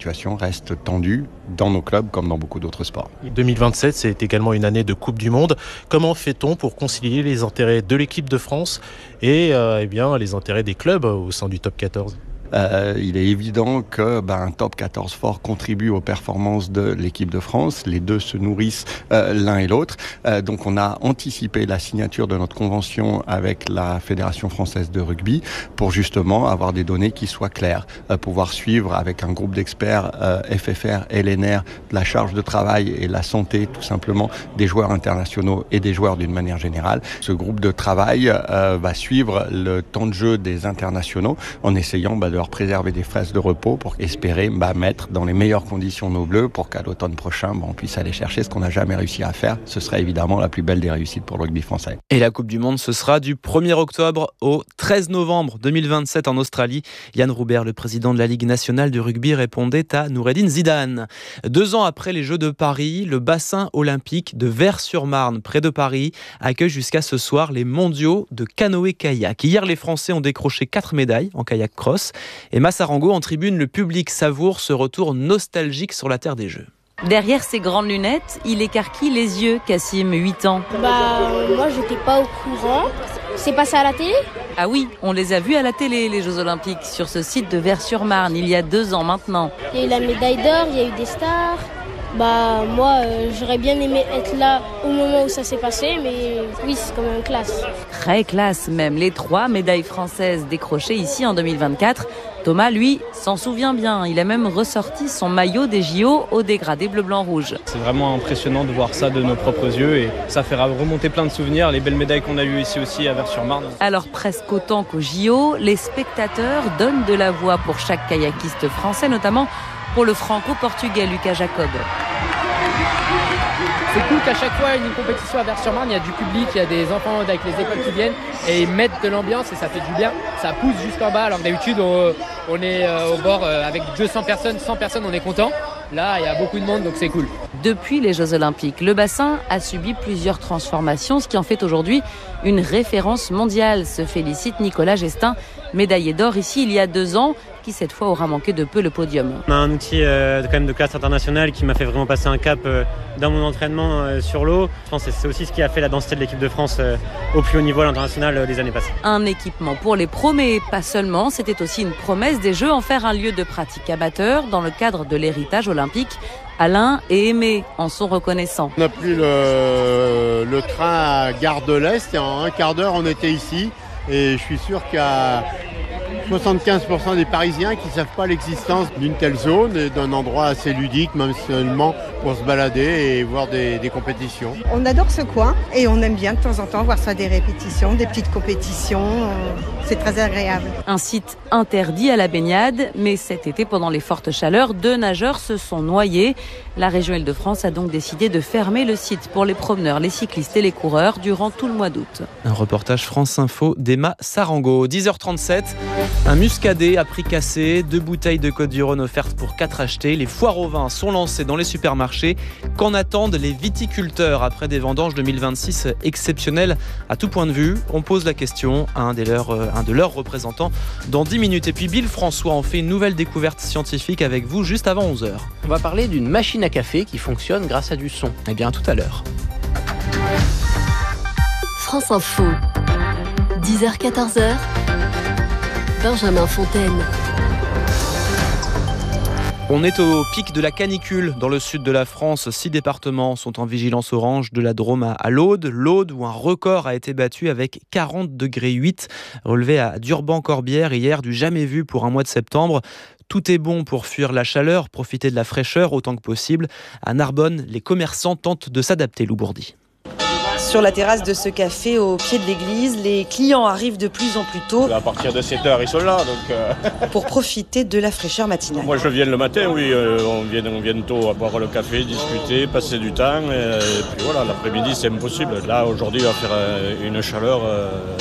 situation reste tendue dans nos clubs comme dans beaucoup d'autres sports. 2027, c'est également une année de Coupe du Monde. Comment fait-on pour concilier les intérêts de l'équipe de France et les intérêts des clubs au sein du top 14 ? Il est évident que un top 14 fort contribue aux performances de l'équipe de France. Les deux se nourrissent l'un et l'autre. Donc on a anticipé la signature de notre convention avec la Fédération française de rugby pour justement avoir des données qui soient claires, pouvoir suivre avec un groupe d'experts FFR, LNR, la charge de travail et la santé tout simplement des joueurs internationaux et des joueurs d'une manière générale. Ce groupe de travail va suivre le temps de jeu des internationaux en essayant de leur préserver des phases de repos pour espérer mettre dans les meilleures conditions nos bleus pour qu'à l'automne prochain on puisse aller chercher ce qu'on n'a jamais réussi à faire. Ce serait évidemment la plus belle des réussites pour le rugby français. Et la Coupe du Monde, ce sera du 1er octobre au 13 novembre 2027 en Australie. Yann Roubert, le président de la Ligue nationale du rugby, répondait à Noureddine Zidane. 2 ans après les Jeux de Paris, le bassin olympique de Vers-sur-Marne, près de Paris, accueille jusqu'à ce soir les mondiaux de canoë-kayak. Hier, les Français ont décroché 4 médailles en kayak cross. Et Massarango, en tribune, le public savoure ce retour nostalgique sur la terre des Jeux. Derrière ses grandes lunettes, il écarquille les yeux, Cassim, 8 ans. Moi, j'étais pas au courant. C'est passé à la télé ? Ah oui, on les a vus à la télé, les Jeux Olympiques, sur ce site de Vers-sur-Marne, il y a 2 ans maintenant. Il y a eu la médaille d'or, il y a eu des stars. Moi, j'aurais bien aimé être là au moment où ça s'est passé, mais oui, c'est quand même classe. Très classe même, les 3 médailles françaises décrochées ici en 2024. Thomas, lui, s'en souvient bien. Il a même ressorti son maillot des JO au dégradé bleu-blanc-rouge. C'est vraiment impressionnant de voir ça de nos propres yeux et ça fait remonter plein de souvenirs, les belles médailles qu'on a eues ici aussi à Vers-sur-Marne. Alors presque autant qu'aux JO, les spectateurs donnent de la voix pour chaque kayakiste français, notamment pour le franco-portugais Lucas Jacob. C'est cool qu'à chaque fois, une compétition à Vers-sur-Marne, il y a du public, il y a des enfants avec les écoles qui viennent et ils mettent de l'ambiance et ça fait du bien. Ça pousse jusqu'en bas alors que d'habitude, on est au bord avec 200 personnes, 100 personnes, on est content. Là, il y a beaucoup de monde, donc c'est cool. Depuis les Jeux Olympiques, le bassin a subi plusieurs transformations, ce qui en fait aujourd'hui une référence mondiale, se félicite Nicolas Gestin, médaillé d'or ici il y a 2 ans, qui cette fois aura manqué de peu le podium. On a un outil quand même de classe internationale qui m'a fait vraiment passer un cap dans mon entraînement sur l'eau. Je pense que c'est aussi ce qui a fait la densité de l'équipe de France au plus haut niveau à l'international des années passées. Un équipement pour les pros, mais pas seulement. C'était aussi une promesse des Jeux, en faire un lieu de pratique amateur dans le cadre de l'héritage olympique. Alain et Aimé en sont reconnaissants. On a pris le train à Gare de l'Est et en un quart d'heure on était ici et je suis sûr qu'il y a 75% des Parisiens qui ne savent pas l'existence d'une telle zone et d'un endroit assez ludique, même seulement pour se balader et voir des compétitions. On adore ce coin et on aime bien de temps en temps voir ça, des répétitions, des petites compétitions. C'est très agréable. Un site interdit à la baignade, mais cet été, pendant les fortes chaleurs, 2 nageurs se sont noyés. La région Île-de-France a donc décidé de fermer le site pour les promeneurs, les cyclistes et les coureurs durant tout le mois d'août. Un reportage France Info d'Emma Sarango. 10h37, un muscadet à prix cassé, 2 bouteilles de Côte-du-Rhône offertes pour 4 achetés. Les foires au vin sont lancées dans les supermarchés. Qu'en attendent les viticulteurs après des vendanges 2026 exceptionnelles à tout point de vue? On pose la question à un de leurs représentants dans 10 minutes. Et puis Bill François en fait une nouvelle découverte scientifique avec vous juste avant 11h. On va parler d'une machine à café qui fonctionne grâce à du son. Eh bien, tout à l'heure. France Info, 10h-14h, Benjamin Fontaine. On est au pic de la canicule dans le sud de la France. 6 départements sont en vigilance orange, de la Drôme à l'Aude. L'Aude où un record a été battu avec 40,8 degrés relevé à Durban-Corbière hier, du jamais vu pour un mois de septembre. Tout est bon pour fuir la chaleur, profiter de la fraîcheur autant que possible. À Narbonne, les commerçants tentent de s'adapter, Lou Bourdi. Sur la terrasse de ce café au pied de l'église, les clients arrivent de plus en plus tôt. À partir de 7h, ils sont là. Pour profiter de la fraîcheur matinale. Moi, je viens le matin, oui. On vient tôt à boire le café, discuter, passer du temps. Et puis voilà, l'après-midi, c'est impossible. Là, aujourd'hui, il va faire une chaleur,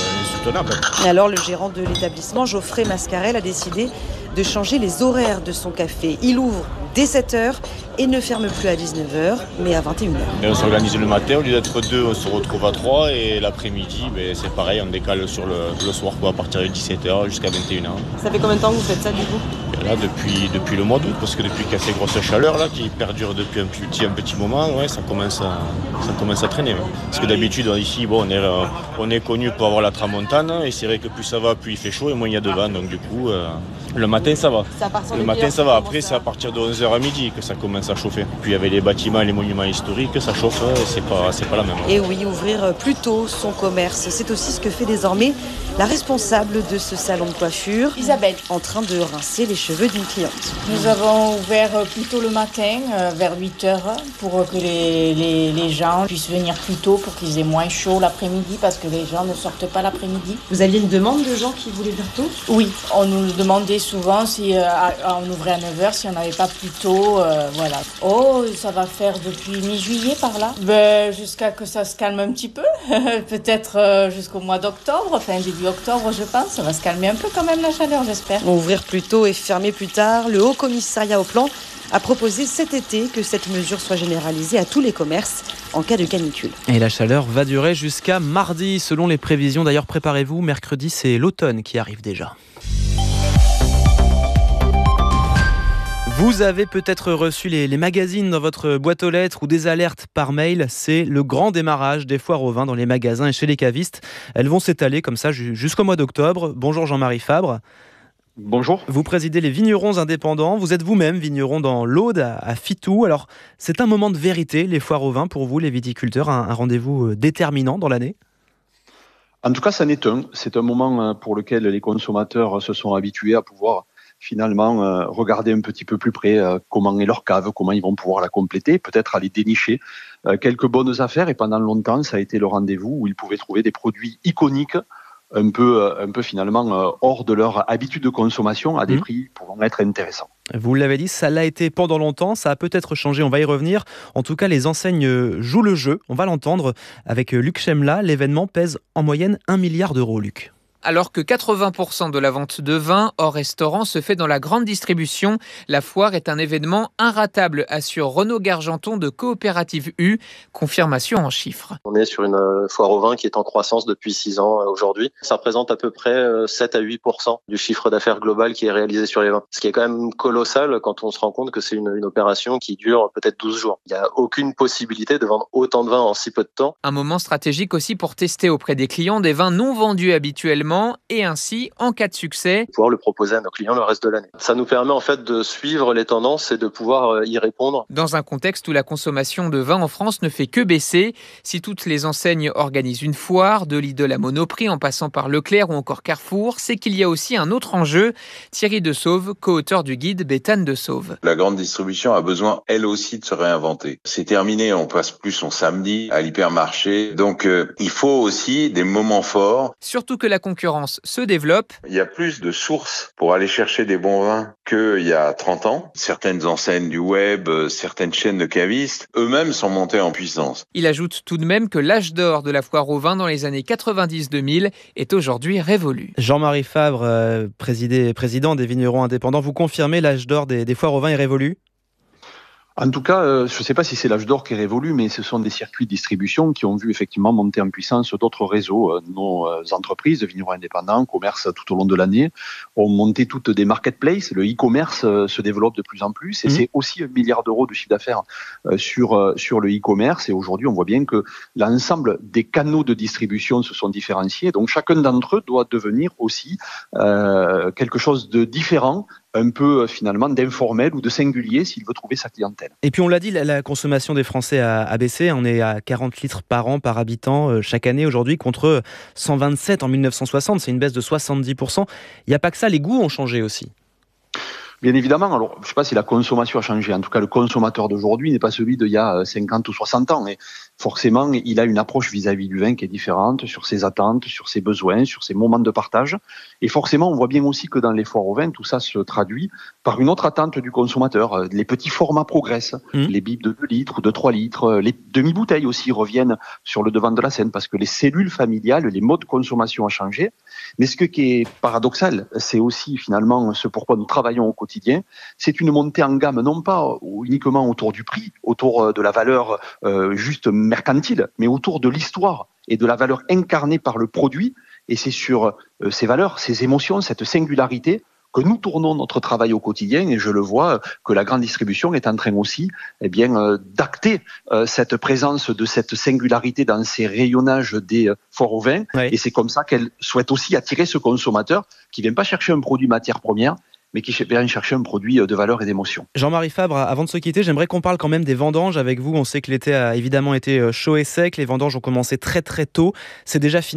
tenable. Et alors le gérant de l'établissement, Geoffrey Mascarel, a décidé de changer les horaires de son café. Il ouvre dès 7h et ne ferme plus à 19h, mais à 21h. Et on s'organise le matin, au lieu d'être 2, on se retrouve à 3 et l'après-midi, c'est pareil, on décale sur le soir, à partir de 17h jusqu'à 21h. Ça fait combien de temps que vous faites ça du coup ? Et là, depuis le mois d'août, parce que depuis qu'il y a ces grosses chaleurs là, qui perdurent depuis un petit moment, ça commence à traîner. Ouais. Parce que d'habitude, ici, on est connu pour avoir la tramontane, et c'est vrai que plus ça va, plus il fait chaud et moins il y a de vent, donc du coup, le matin ça va. Après c'est à partir de 11h à midi que ça commence à chauffer. Puis avec les bâtiments et les monuments historiques, ça chauffe, c'est pas la même. Et oui, ouvrir plus tôt son commerce, c'est aussi ce que fait désormais la responsable de ce salon de coiffure, Isabelle, en train de rincer les cheveux d'une cliente. Nous avons ouvert plus tôt le matin, vers 8h, pour que les gens puissent venir plus tôt, pour qu'ils aient moins chaud l'après-midi, parce que les gens ne sortent pas l'après-midi. Vous aviez une demande de gens qui voulaient venir tôt ? Oui, on nous demandait souvent si on ouvrait à 9h, si on n'avait pas plus tôt, voilà. Oh, ça va faire depuis mi-juillet par là. Jusqu'à que ça se calme un petit peu, peut-être jusqu'au mois d'octobre, début octobre je pense, ça va se calmer un peu quand même la chaleur, j'espère. Ouvrir plus tôt et fermer plus tard, le Haut Commissariat au Plan a proposé cet été que cette mesure soit généralisée à tous les commerces en cas de canicule. Et la chaleur va durer jusqu'à mardi, selon les prévisions. D'ailleurs, préparez-vous, mercredi, c'est l'automne qui arrive déjà. Vous avez peut-être reçu les magazines dans votre boîte aux lettres ou des alertes par mail. C'est le grand démarrage des foires au vin dans les magasins et chez les cavistes. Elles vont s'étaler comme ça jusqu'au mois d'octobre. Bonjour Jean-Marie Fabre. Bonjour. Vous présidez les vignerons indépendants. Vous êtes vous-même vigneron dans l'Aude, à Fitou. Alors, c'est un moment de vérité, les foires au vin, pour vous, les viticulteurs, un rendez-vous déterminant dans l'année ? En tout cas, ça n'est un. C'est un moment pour lequel les consommateurs se sont habitués à pouvoir finalement regarder un petit peu plus près comment est leur cave, comment ils vont pouvoir la compléter, peut-être aller dénicher quelques bonnes affaires. Et pendant longtemps, ça a été le rendez-vous où ils pouvaient trouver des produits iconiques, un peu finalement hors de leur habitude de consommation, à des prix pouvant être intéressants. Vous l'avez dit, ça l'a été pendant longtemps, ça a peut-être changé, on va y revenir. En tout cas, les enseignes jouent le jeu, on va l'entendre avec Luc Chemla. L'événement pèse en moyenne 1 milliard d'euros, Luc. Alors que 80% de la vente de vin hors restaurant se fait dans la grande distribution, la foire est un événement inratable, assure Renaud Gargenton de Coopérative U. Confirmation en chiffres. On est sur une foire au vin qui est en croissance depuis 6 ans aujourd'hui. Ça représente à peu près 7 à 8% du chiffre d'affaires global qui est réalisé sur les vins. Ce qui est quand même colossal quand on se rend compte que c'est une opération qui dure peut-être 12 jours. Il n'y a aucune possibilité de vendre autant de vin en si peu de temps. Un moment stratégique aussi pour tester auprès des clients des vins non vendus habituellement et ainsi, en cas de succès, pouvoir le proposer à nos clients le reste de l'année. Ça nous permet en fait de suivre les tendances et de pouvoir y répondre. Dans un contexte où la consommation de vin en France ne fait que baisser, si toutes les enseignes organisent une foire, de Lidl à Monoprix en passant par Leclerc ou encore Carrefour, c'est qu'il y a aussi un autre enjeu. Thierry De Sauve, co-auteur du guide Béthane de Sauve. La grande distribution a besoin elle aussi de se réinventer. C'est terminé, on passe plus son samedi à l'hypermarché. Donc il faut aussi des moments forts. Surtout que la concurrence se développe. Il y a plus de sources pour aller chercher des bons vins qu'il y a 30 ans. Certaines enseignes du web, certaines chaînes de cavistes, eux-mêmes sont montés en puissance. Il ajoute tout de même que l'âge d'or de la foire au vin dans les années 90-2000 est aujourd'hui révolu. Jean-Marie Fabre, président des vignerons indépendants, vous confirmez l'âge d'or des foires au vin est révolu ? En tout cas, je ne sais pas si c'est l'âge d'or qui est révolu, mais ce sont des circuits de distribution qui ont vu effectivement monter en puissance d'autres réseaux. Nos entreprises, vignerons indépendants, commerces tout au long de l'année, ont monté toutes des marketplaces. Le e-commerce se développe de plus en plus et c'est aussi 1 milliard d'euros de chiffre d'affaires sur le e-commerce. Et aujourd'hui, on voit bien que l'ensemble des canaux de distribution se sont différenciés. Donc chacun d'entre eux doit devenir aussi quelque chose de différent, un peu finalement d'informel ou de singulier s'il veut trouver sa clientèle. Et puis on l'a dit, la consommation des Français a baissé. On est à 40 litres par an par habitant chaque année aujourd'hui contre 127 en 1960. C'est une baisse de 70%. Il n'y a pas que ça, les goûts ont changé aussi. Bien évidemment, alors je ne sais pas si la consommation a changé. En tout cas, le consommateur d'aujourd'hui n'est pas celui d'il y a 50 ou 60 ans. Et forcément, il a une approche vis-à-vis du vin qui est différente sur ses attentes, sur ses besoins, sur ses moments de partage. Et forcément, on voit bien aussi que dans les foires au vin, tout ça se traduit par une autre attente du consommateur. Les petits formats progressent. Les bibes de 2 litres ou de 3 litres. Les demi-bouteilles aussi reviennent sur le devant de la scène parce que les cellules familiales, les modes de consommation ont changé. Mais ce qui est paradoxal, c'est aussi finalement ce pourquoi nous travaillons au quotidien, c'est une montée en gamme, non pas uniquement autour du prix, autour de la valeur juste mercantile, mais autour de l'histoire et de la valeur incarnée par le produit. Et c'est sur ces valeurs, ces émotions, cette singularité que nous tournons notre travail au quotidien. Et je le vois que la grande distribution est en train aussi d'acter cette présence de cette singularité dans ces rayonnages des foires au vin. Oui. Et c'est comme ça qu'elle souhaite aussi attirer ce consommateur qui ne vient pas chercher un produit matière première, mais qui vient chercher un produit de valeur et d'émotion. Jean-Marie Fabre, avant de se quitter, j'aimerais qu'on parle quand même des vendanges avec vous. On sait que l'été a évidemment été chaud et sec. Les vendanges ont commencé très très tôt. C'est déjà fini ?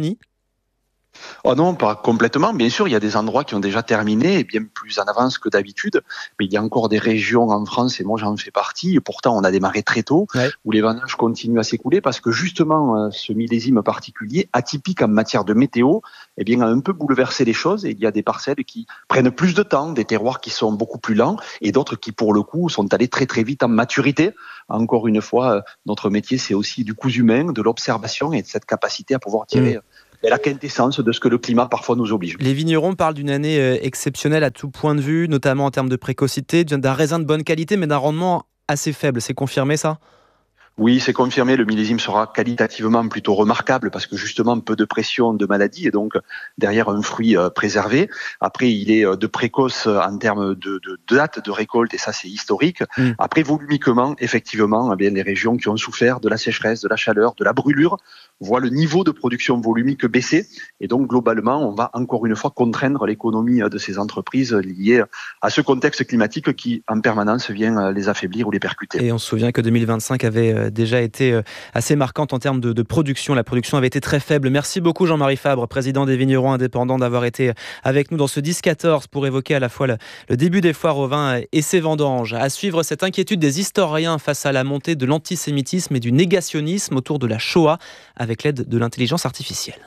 Oh non, pas complètement. Bien sûr, il y a des endroits qui ont déjà terminé et bien plus en avance que d'habitude. Mais il y a encore des régions en France, et moi j'en fais partie. Et pourtant, on a démarré très tôt, où les vendanges continuent à s'écouler parce que justement, ce millésime particulier, atypique en matière de météo, a un peu bouleversé les choses. Et il y a des parcelles qui prennent plus de temps, des terroirs qui sont beaucoup plus lents et d'autres qui, pour le coup, sont allés très très vite en maturité. Encore une fois, notre métier, c'est aussi du cousu humain, de l'observation et de cette capacité à pouvoir tirer la quintessence de ce que le climat parfois nous oblige. Les vignerons parlent d'une année exceptionnelle à tout point de vue, notamment en termes de précocité, d'un raisin de bonne qualité, mais d'un rendement assez faible. C'est confirmé ça ? Oui, c'est confirmé. Le millésime sera qualitativement plutôt remarquable parce que justement peu de pression de maladie et donc derrière un fruit préservé. Après, il est de précoce en termes de date de récolte et ça c'est historique. Après, volumiquement, effectivement, les régions qui ont souffert de la sécheresse, de la chaleur, de la brûlure voient le niveau de production volumique baisser et donc globalement, on va encore une fois contraindre l'économie de ces entreprises liées à ce contexte climatique qui en permanence vient les affaiblir ou les percuter. Et on se souvient que 2025 avait déjà été assez marquante en termes de production. La production avait été très faible. Merci beaucoup Jean-Marie Fabre, président des vignerons indépendants, d'avoir été avec nous dans ce 10-14 pour évoquer à la fois le début des foires au vin et ses vendanges. À suivre cette inquiétude des historiens face à la montée de l'antisémitisme et du négationnisme autour de la Shoah avec l'aide de l'intelligence artificielle.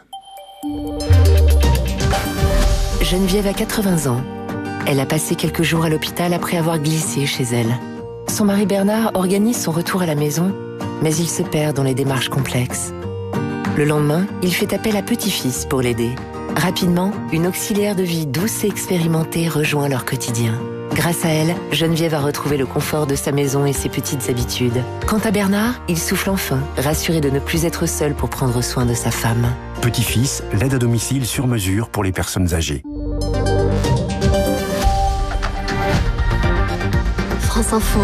Geneviève a 80 ans. Elle a passé quelques jours à l'hôpital après avoir glissé chez elle. Son mari Bernard organise son retour à la maison, mais il se perd dans les démarches complexes. Le lendemain, il fait appel à petit-fils pour l'aider. Rapidement, une auxiliaire de vie douce et expérimentée rejoint leur quotidien. Grâce à elle, Geneviève a retrouvé le confort de sa maison et ses petites habitudes. Quant à Bernard, il souffle enfin, rassuré de ne plus être seul pour prendre soin de sa femme. Petit-fils, l'aide à domicile sur mesure pour les personnes âgées. France Info,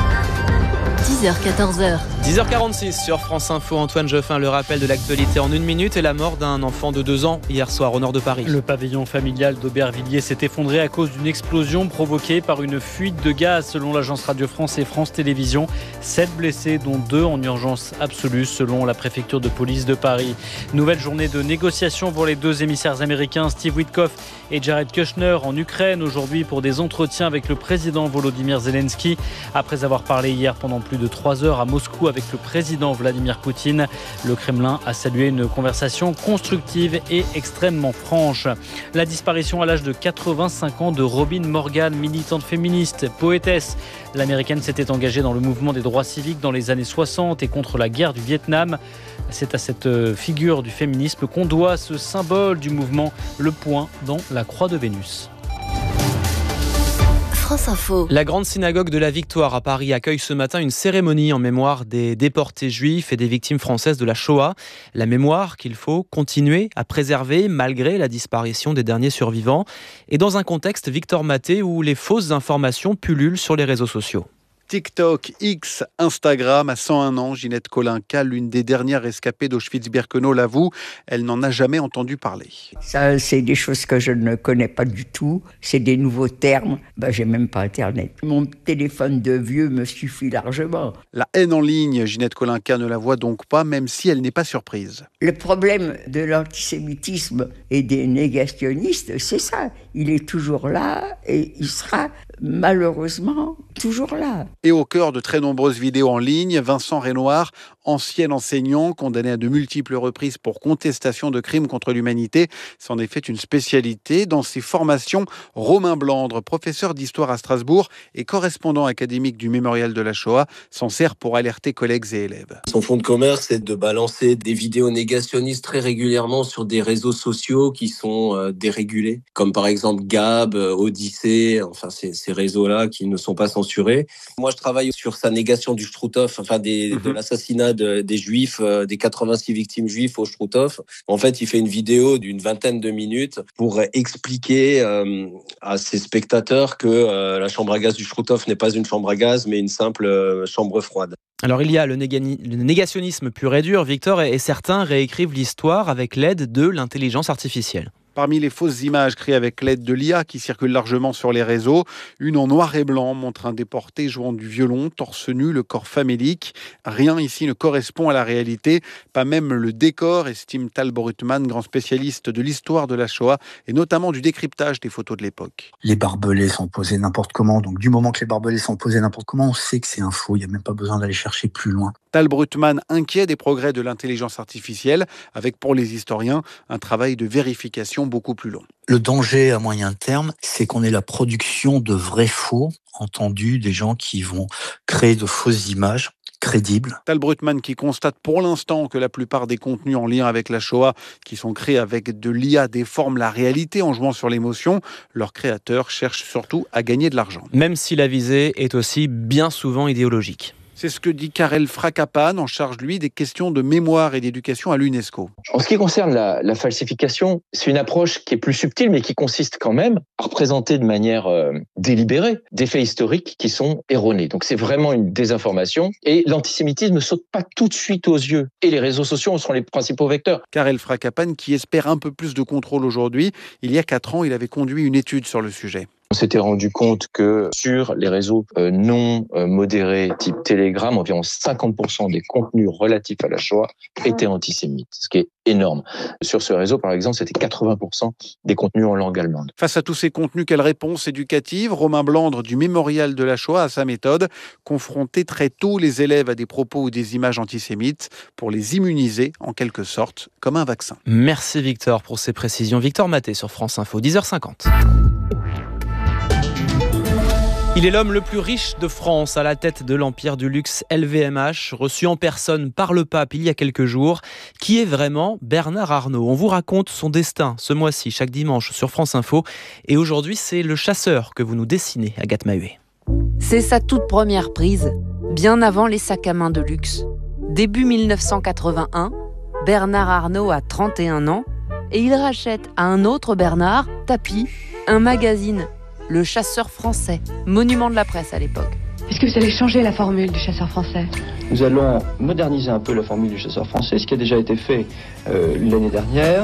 10h-14h. 10h46 sur France Info, Antoine Joffin, le rappel de l'actualité en 1 minute et la mort d'un enfant de 2 ans hier soir au nord de Paris. Le pavillon familial d'Aubervilliers s'est effondré à cause d'une explosion provoquée par une fuite de gaz selon l'agence Radio France et France Télévisions. 7 blessés dont 2 en urgence absolue selon la préfecture de police de Paris. Nouvelle journée de négociation pour les 2 émissaires américains Steve Witkoff et Jared Kushner en Ukraine aujourd'hui pour des entretiens avec le président Volodymyr Zelensky. Après avoir parlé hier pendant plus de 3 heures à Moscou avec le président Vladimir Poutine, le Kremlin a salué une conversation constructive et extrêmement franche. La disparition à l'âge de 85 ans de Robin Morgan, militante féministe, poétesse. L'américaine s'était engagée dans le mouvement des droits civiques dans les années 60 et contre la guerre du Vietnam. C'est à cette figure du féminisme qu'on doit ce symbole du mouvement, le point dans la croix de Vénus. France Info. La grande synagogue de la Victoire à Paris accueille ce matin une cérémonie en mémoire des déportés juifs et des victimes françaises de la Shoah. La mémoire qu'il faut continuer à préserver malgré la disparition des derniers survivants. Et dans un contexte, Victor Maté, où les fausses informations pullulent sur les réseaux sociaux. TikTok, X, Instagram. À 101 ans, Ginette Kolinka, l'une des dernières rescapées d'Auschwitz-Birkenau, l'avoue, elle n'en a jamais entendu parler. Ça, c'est des choses que je ne connais pas du tout. C'est des nouveaux termes. J'ai même pas Internet. Mon téléphone de vieux me suffit largement. La haine en ligne, Ginette Kolinka ne la voit donc pas, même si elle n'est pas surprise. Le problème de l'antisémitisme et des négationnistes, c'est ça. Il est toujours là et il sera malheureusement toujours là. Et au cœur de très nombreuses vidéos en ligne, Vincent Renoir, ancien enseignant, condamné à de multiples reprises pour contestation de crimes contre l'humanité, s'en est fait une spécialité. Dans ses formations, Romain Blandre, professeur d'histoire à Strasbourg et correspondant académique du Mémorial de la Shoah, s'en sert pour alerter collègues et élèves. Son fonds de commerce, c'est de balancer des vidéos négationnistes très régulièrement sur des réseaux sociaux qui sont dérégulés, comme par exemple Gab, Odyssée, enfin ces réseaux-là qui ne sont pas censurés. Moi, je travaille sur sa négation du Struthof, de l'assassinat des Juifs, des 86 victimes juives au Struthof. En fait, il fait une vidéo d'une 20aine de minutes pour expliquer à ses spectateurs que la chambre à gaz du Struthof n'est pas une chambre à gaz, mais une simple chambre froide. Alors il y a le négationnisme pur et dur, Victor, et certains réécrivent l'histoire avec l'aide de l'intelligence artificielle. Parmi les fausses images créées avec l'aide de l'IA qui circulent largement sur les réseaux, une en noir et blanc montre un déporté jouant du violon, torse nu, le corps famélique. Rien ici ne correspond à la réalité, pas même le décor, estime Tal Brutman, grand spécialiste de l'histoire de la Shoah et notamment du décryptage des photos de l'époque. Les barbelés sont posés n'importe comment, donc du moment que les barbelés sont posés n'importe comment, on sait que c'est un faux, il n'y a même pas besoin d'aller chercher plus loin. Tal Brutman inquiet des progrès de l'intelligence artificielle, avec pour les historiens un travail de vérification beaucoup plus long. Le danger à moyen terme, c'est qu'on ait la production de vrais faux, entendus, des gens qui vont créer de fausses images crédibles. Tal Brutman qui constate pour l'instant que la plupart des contenus en lien avec la Shoah qui sont créés avec de l'IA déforment la réalité en jouant sur l'émotion. Leurs créateurs cherchent surtout à gagner de l'argent. Même si la visée est aussi bien souvent idéologique. C'est ce que dit Karel Frakapan, en charge, lui, des questions de mémoire et d'éducation à l'UNESCO. En ce qui concerne la falsification, c'est une approche qui est plus subtile, mais qui consiste quand même à représenter de manière délibérée des faits historiques qui sont erronés. Donc c'est vraiment une désinformation. Et l'antisémitisme ne saute pas tout de suite aux yeux. Et les réseaux sociaux en sont les principaux vecteurs. Karel Frakapan, qui espère un peu plus de contrôle aujourd'hui, il y a 4 ans, il avait conduit une étude sur le sujet. On s'était rendu compte que sur les réseaux non modérés type Telegram, environ 50% des contenus relatifs à la Shoah étaient antisémites, ce qui est énorme. Sur ce réseau, par exemple, c'était 80% des contenus en langue allemande. Face à tous ces contenus, quelle réponse éducative ? Romain Blandre du Mémorial de la Shoah a sa méthode, confronter très tôt les élèves à des propos ou des images antisémites pour les immuniser en quelque sorte, comme un vaccin. Merci Victor pour ces précisions. Victor Maté sur France Info, 10h50. Il est l'homme le plus riche de France, à la tête de l'empire du luxe LVMH, reçu en personne par le pape il y a quelques jours. Qui est vraiment Bernard Arnault ? On vous raconte son destin ce mois-ci, chaque dimanche sur France Info. Et aujourd'hui, c'est le chasseur que vous nous dessinez, Agathe Mahuet. C'est sa toute première prise, bien avant les sacs à main de luxe. Début 1981, Bernard Arnault a 31 ans et il rachète à un autre Bernard, Tapi, un magazine, Le Chasseur français, monument de la presse à l'époque. Est-ce que vous allez changer la formule du chasseur français ? Nous allons moderniser un peu la formule du chasseur français, ce qui a déjà été fait l'année dernière.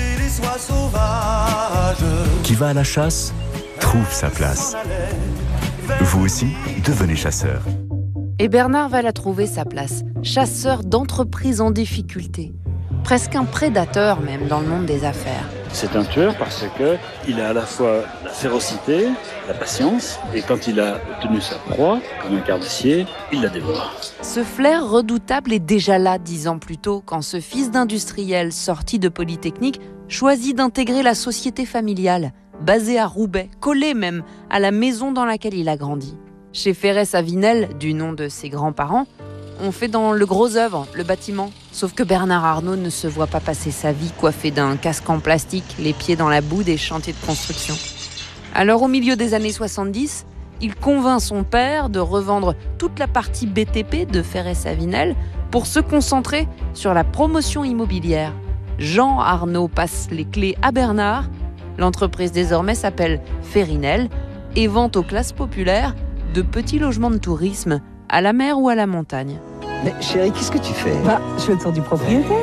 Qui va à la chasse trouve sa place. Vous aussi, devenez chasseur. Et Bernard va la trouver sa place, chasseur d'entreprises en difficulté. Presque un prédateur même dans le monde des affaires. C'est un tueur parce qu'il a à la fois la férocité, la patience, et quand il a obtenu sa proie, comme un carnassier, il la dévore. Ce flair redoutable est déjà là 10 ans plus tôt, quand ce fils d'industriel sorti de Polytechnique choisit d'intégrer la société familiale, basée à Roubaix, collée même à la maison dans laquelle il a grandi. Chez Ferrès-Avinel, du nom de ses grands-parents, on fait dans le gros œuvre, le bâtiment. Sauf que Bernard Arnault ne se voit pas passer sa vie coiffé d'un casque en plastique, les pieds dans la boue des chantiers de construction. Alors au milieu des années 70, il convainc son père de revendre toute la partie BTP de Ferrès-Avinel pour se concentrer sur la promotion immobilière. Jean Arnault passe les clés à Bernard. L'entreprise désormais s'appelle Ferrinel et vend aux classes populaires de petits logements de tourisme, à la mer ou à la montagne. Mais chérie, qu'est-ce que tu fais ? Je fais le tour du propriétaire.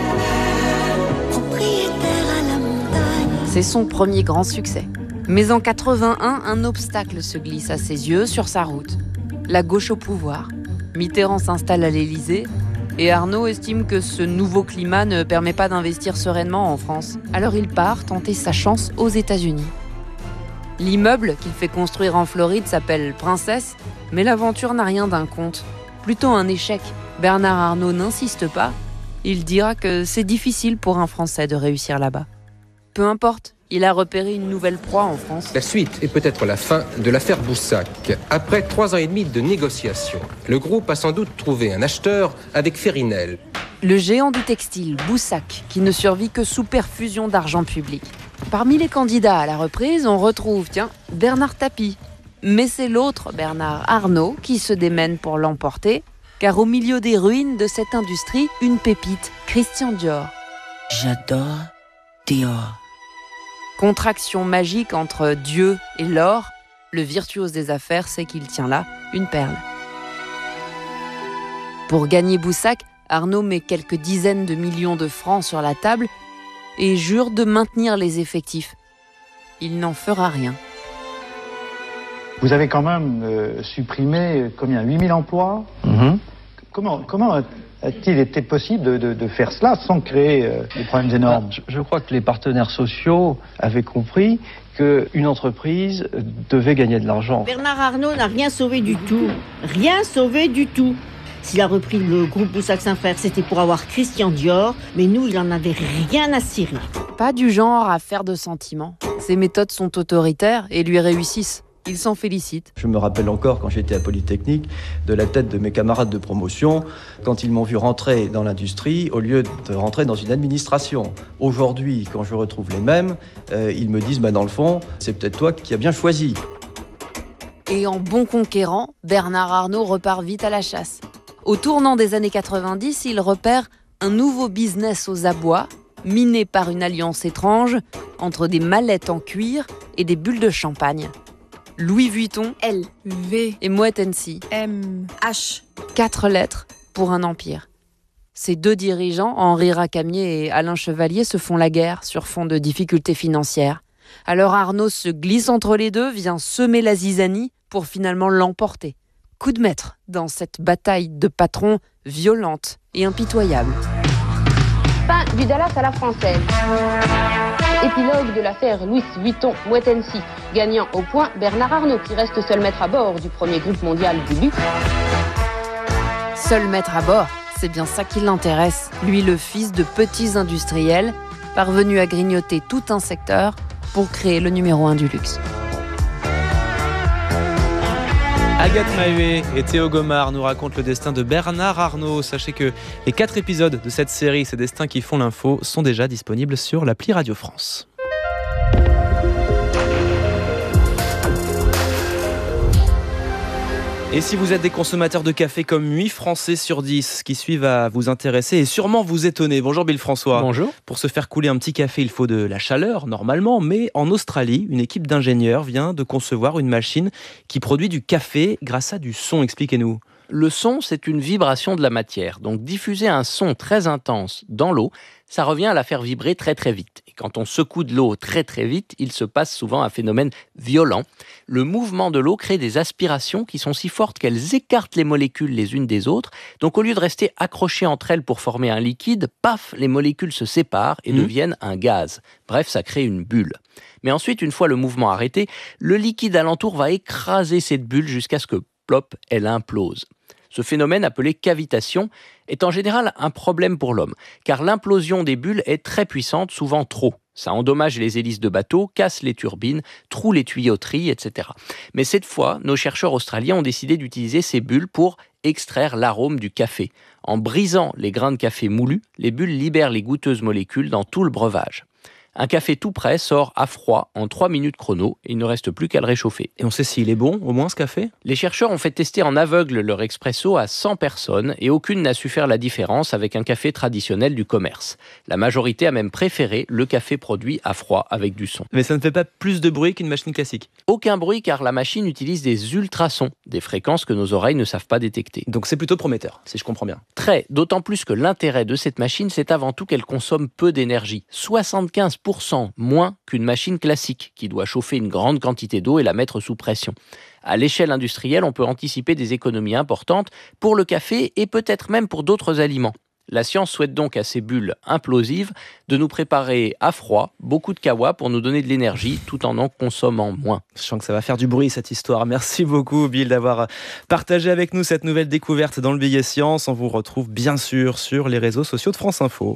C'est son premier grand succès. Mais en 81, un obstacle se glisse à ses yeux sur sa route. La gauche au pouvoir. Mitterrand s'installe à l'Élysée et Arnault estime que ce nouveau climat ne permet pas d'investir sereinement en France. Alors il part tenter sa chance aux États-Unis. L'immeuble qu'il fait construire en Floride s'appelle Princesse, mais l'aventure n'a rien d'un conte. Plutôt un échec. Bernard Arnault n'insiste pas. Il dira que c'est difficile pour un Français de réussir là-bas. Peu importe, il a repéré une nouvelle proie en France. La suite est peut-être la fin de l'affaire Boussac. Après 3 ans et demi de négociations, le groupe a sans doute trouvé un acheteur avec Férinel. Le géant du textile, Boussac, qui ne survit que sous perfusion d'argent public. Parmi les candidats à la reprise, on retrouve, Bernard Tapie. Mais c'est l'autre Bernard Arnault qui se démène pour l'emporter, car au milieu des ruines de cette industrie, une pépite, Christian Dior. J'adore Dior. Contraction magique entre Dieu et l'or, le virtuose des affaires sait qu'il tient là une perle. Pour gagner Boussac, Arnault met quelques dizaines de millions de francs sur la table et jure de maintenir les effectifs. Il n'en fera rien. Vous avez quand même supprimé 8000 emplois. Comment a-t-il été possible de faire cela sans créer des problèmes énormes ? Je crois que les partenaires sociaux avaient compris qu'une entreprise devait gagner de l'argent. Bernard Arnault n'a rien sauvé du tout. Rien sauvé du tout. S'il a repris le groupe Boussac-Saint-Frères, c'était pour avoir Christian Dior, mais nous, il en avait rien à cirer. Pas du genre à faire de sentiments. Ses méthodes sont autoritaires et lui réussissent. Il s'en félicite. Je me rappelle encore, quand j'étais à Polytechnique, de la tête de mes camarades de promotion, quand ils m'ont vu rentrer dans l'industrie, au lieu de rentrer dans une administration. Aujourd'hui, quand je retrouve les mêmes, ils me disent, dans le fond, c'est peut-être toi qui as bien choisi. Et en bon conquérant, Bernard Arnault repart vite à la chasse. Au tournant des années 90, il repère un nouveau business aux abois, miné par une alliance étrange entre des mallettes en cuir et des bulles de champagne. Louis Vuitton, L, V et Moet Hennessy, M, H. 4 lettres pour un empire. Ces deux dirigeants, Henri Racamier et Alain Chevalier, se font la guerre sur fond de difficultés financières. Alors Arnault se glisse entre les deux, vient semer la zizanie pour finalement l'emporter. Coup de maître dans cette bataille de patrons violente et impitoyable. Fin du Dallas à la française. Épilogue de l'affaire Louis Vuitton, Moet Hennessy. Gagnant au point, Bernard Arnault, qui reste seul maître à bord du premier groupe mondial du luxe. Seul maître à bord, c'est bien ça qui l'intéresse. Lui, le fils de petits industriels, parvenu à grignoter tout un secteur pour créer le numéro 1 du luxe. Agathe Mahué et Théo Gomard nous racontent le destin de Bernard Arnault. Sachez que les 4 épisodes de cette série, ces destins qui font l'info, sont déjà disponibles sur l'appli Radio France. Et si vous êtes des consommateurs de café comme 8 Français sur 10 qui suivent à vous intéresser et sûrement vous étonner. Bonjour Bill François. Bonjour. Pour se faire couler un petit café, il faut de la chaleur normalement, mais en Australie, une équipe d'ingénieurs vient de concevoir une machine qui produit du café grâce à du son. Expliquez-nous. Le son, c'est une vibration de la matière. Donc diffuser un son très intense dans l'eau, ça revient à la faire vibrer très très vite. Et quand on secoue de l'eau très très vite, il se passe souvent un phénomène violent. Le mouvement de l'eau crée des aspirations qui sont si fortes qu'elles écartent les molécules les unes des autres. Donc au lieu de rester accrochées entre elles pour former un liquide, paf, les molécules se séparent et deviennent un gaz. Bref, ça crée une bulle. Mais ensuite, une fois le mouvement arrêté, le liquide alentour va écraser cette bulle jusqu'à ce que, plop, elle implose. Ce phénomène appelé cavitation est en général un problème pour l'homme, car l'implosion des bulles est très puissante, souvent trop. Ça endommage les hélices de bateaux, casse les turbines, troue les tuyauteries, etc. Mais cette fois, nos chercheurs australiens ont décidé d'utiliser ces bulles pour extraire l'arôme du café. En brisant les grains de café moulus, les bulles libèrent les goûteuses molécules dans tout le breuvage. Un café tout prêt sort à froid en 3 minutes chrono et il ne reste plus qu'à le réchauffer. Et on sait s'il est bon, au moins, ce café ? Les chercheurs ont fait tester en aveugle leur expresso à 100 personnes et aucune n'a su faire la différence avec un café traditionnel du commerce. La majorité a même préféré le café produit à froid avec du son. Mais ça ne fait pas plus de bruit qu'une machine classique ? Aucun bruit car la machine utilise des ultrasons, des fréquences que nos oreilles ne savent pas détecter. Donc c'est plutôt prometteur, si je comprends bien. Très, d'autant plus que l'intérêt de cette machine, c'est avant tout qu'elle consomme peu d'énergie. 75% moins qu'une machine classique qui doit chauffer une grande quantité d'eau et la mettre sous pression. À l'échelle industrielle, on peut anticiper des économies importantes pour le café et peut-être même pour d'autres aliments. La science souhaite donc à ces bulles implosives de nous préparer à froid beaucoup de kawa pour nous donner de l'énergie tout en consommant moins. Je sens que ça va faire du bruit cette histoire. Merci beaucoup Bill d'avoir partagé avec nous cette nouvelle découverte dans le Billet Science. On vous retrouve bien sûr sur les réseaux sociaux de France Info.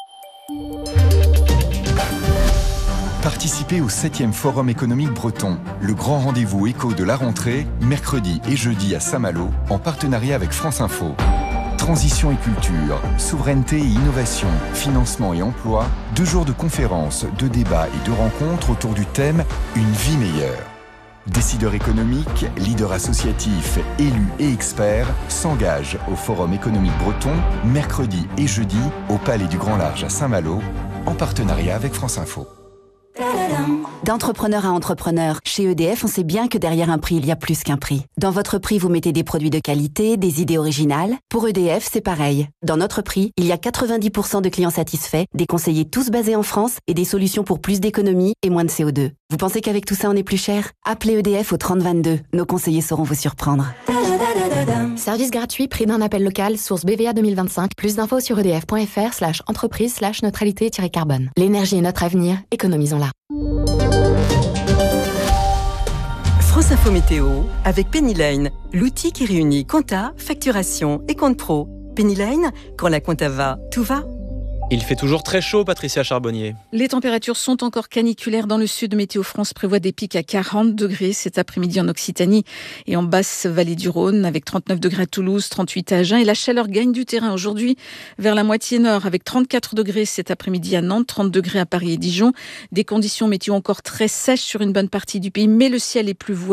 Participez au 7e Forum économique breton, le grand rendez-vous éco de la rentrée, mercredi et jeudi à Saint-Malo, en partenariat avec France Info. Transition et culture, souveraineté et innovation, financement et emploi, 2 jours de conférences, de débats et de rencontres autour du thème « Une vie meilleure ». Décideurs économiques, leaders associatifs, élus et experts s'engagent au Forum économique breton, mercredi et jeudi, au Palais du Grand Large à Saint-Malo, en partenariat avec France Info. D'entrepreneur à entrepreneur, chez EDF, on sait bien que derrière un prix, il y a plus qu'un prix. Dans votre prix, vous mettez des produits de qualité, des idées originales. Pour EDF, c'est pareil. Dans notre prix, il y a 90% de clients satisfaits, des conseillers tous basés en France et des solutions pour plus d'économies et moins de CO2. Vous pensez qu'avec tout ça, on est plus cher ? Appelez EDF au 3022. Nos conseillers sauront vous surprendre. Service gratuit, prix d'un appel local, source BVA 2025. Plus d'infos sur edf.fr/entreprise/neutralité-carbone. L'énergie est notre avenir, économisons-la. France Info Météo avec Pennyline, l'outil qui réunit compta, facturation et compte pro. Pennyline, quand la compta va, tout va. Il fait toujours très chaud, Patricia Charbonnier. Les températures sont encore caniculaires dans le sud. Météo France prévoit des pics à 40 degrés cet après-midi en Occitanie et en basse vallée du Rhône, avec 39 degrés à Toulouse, 38 à Agen. Et la chaleur gagne du terrain aujourd'hui vers la moitié nord, avec 34 degrés cet après-midi à Nantes, 30 degrés à Paris et Dijon. Des conditions météo encore très sèches sur une bonne partie du pays, mais le ciel est plus voilé.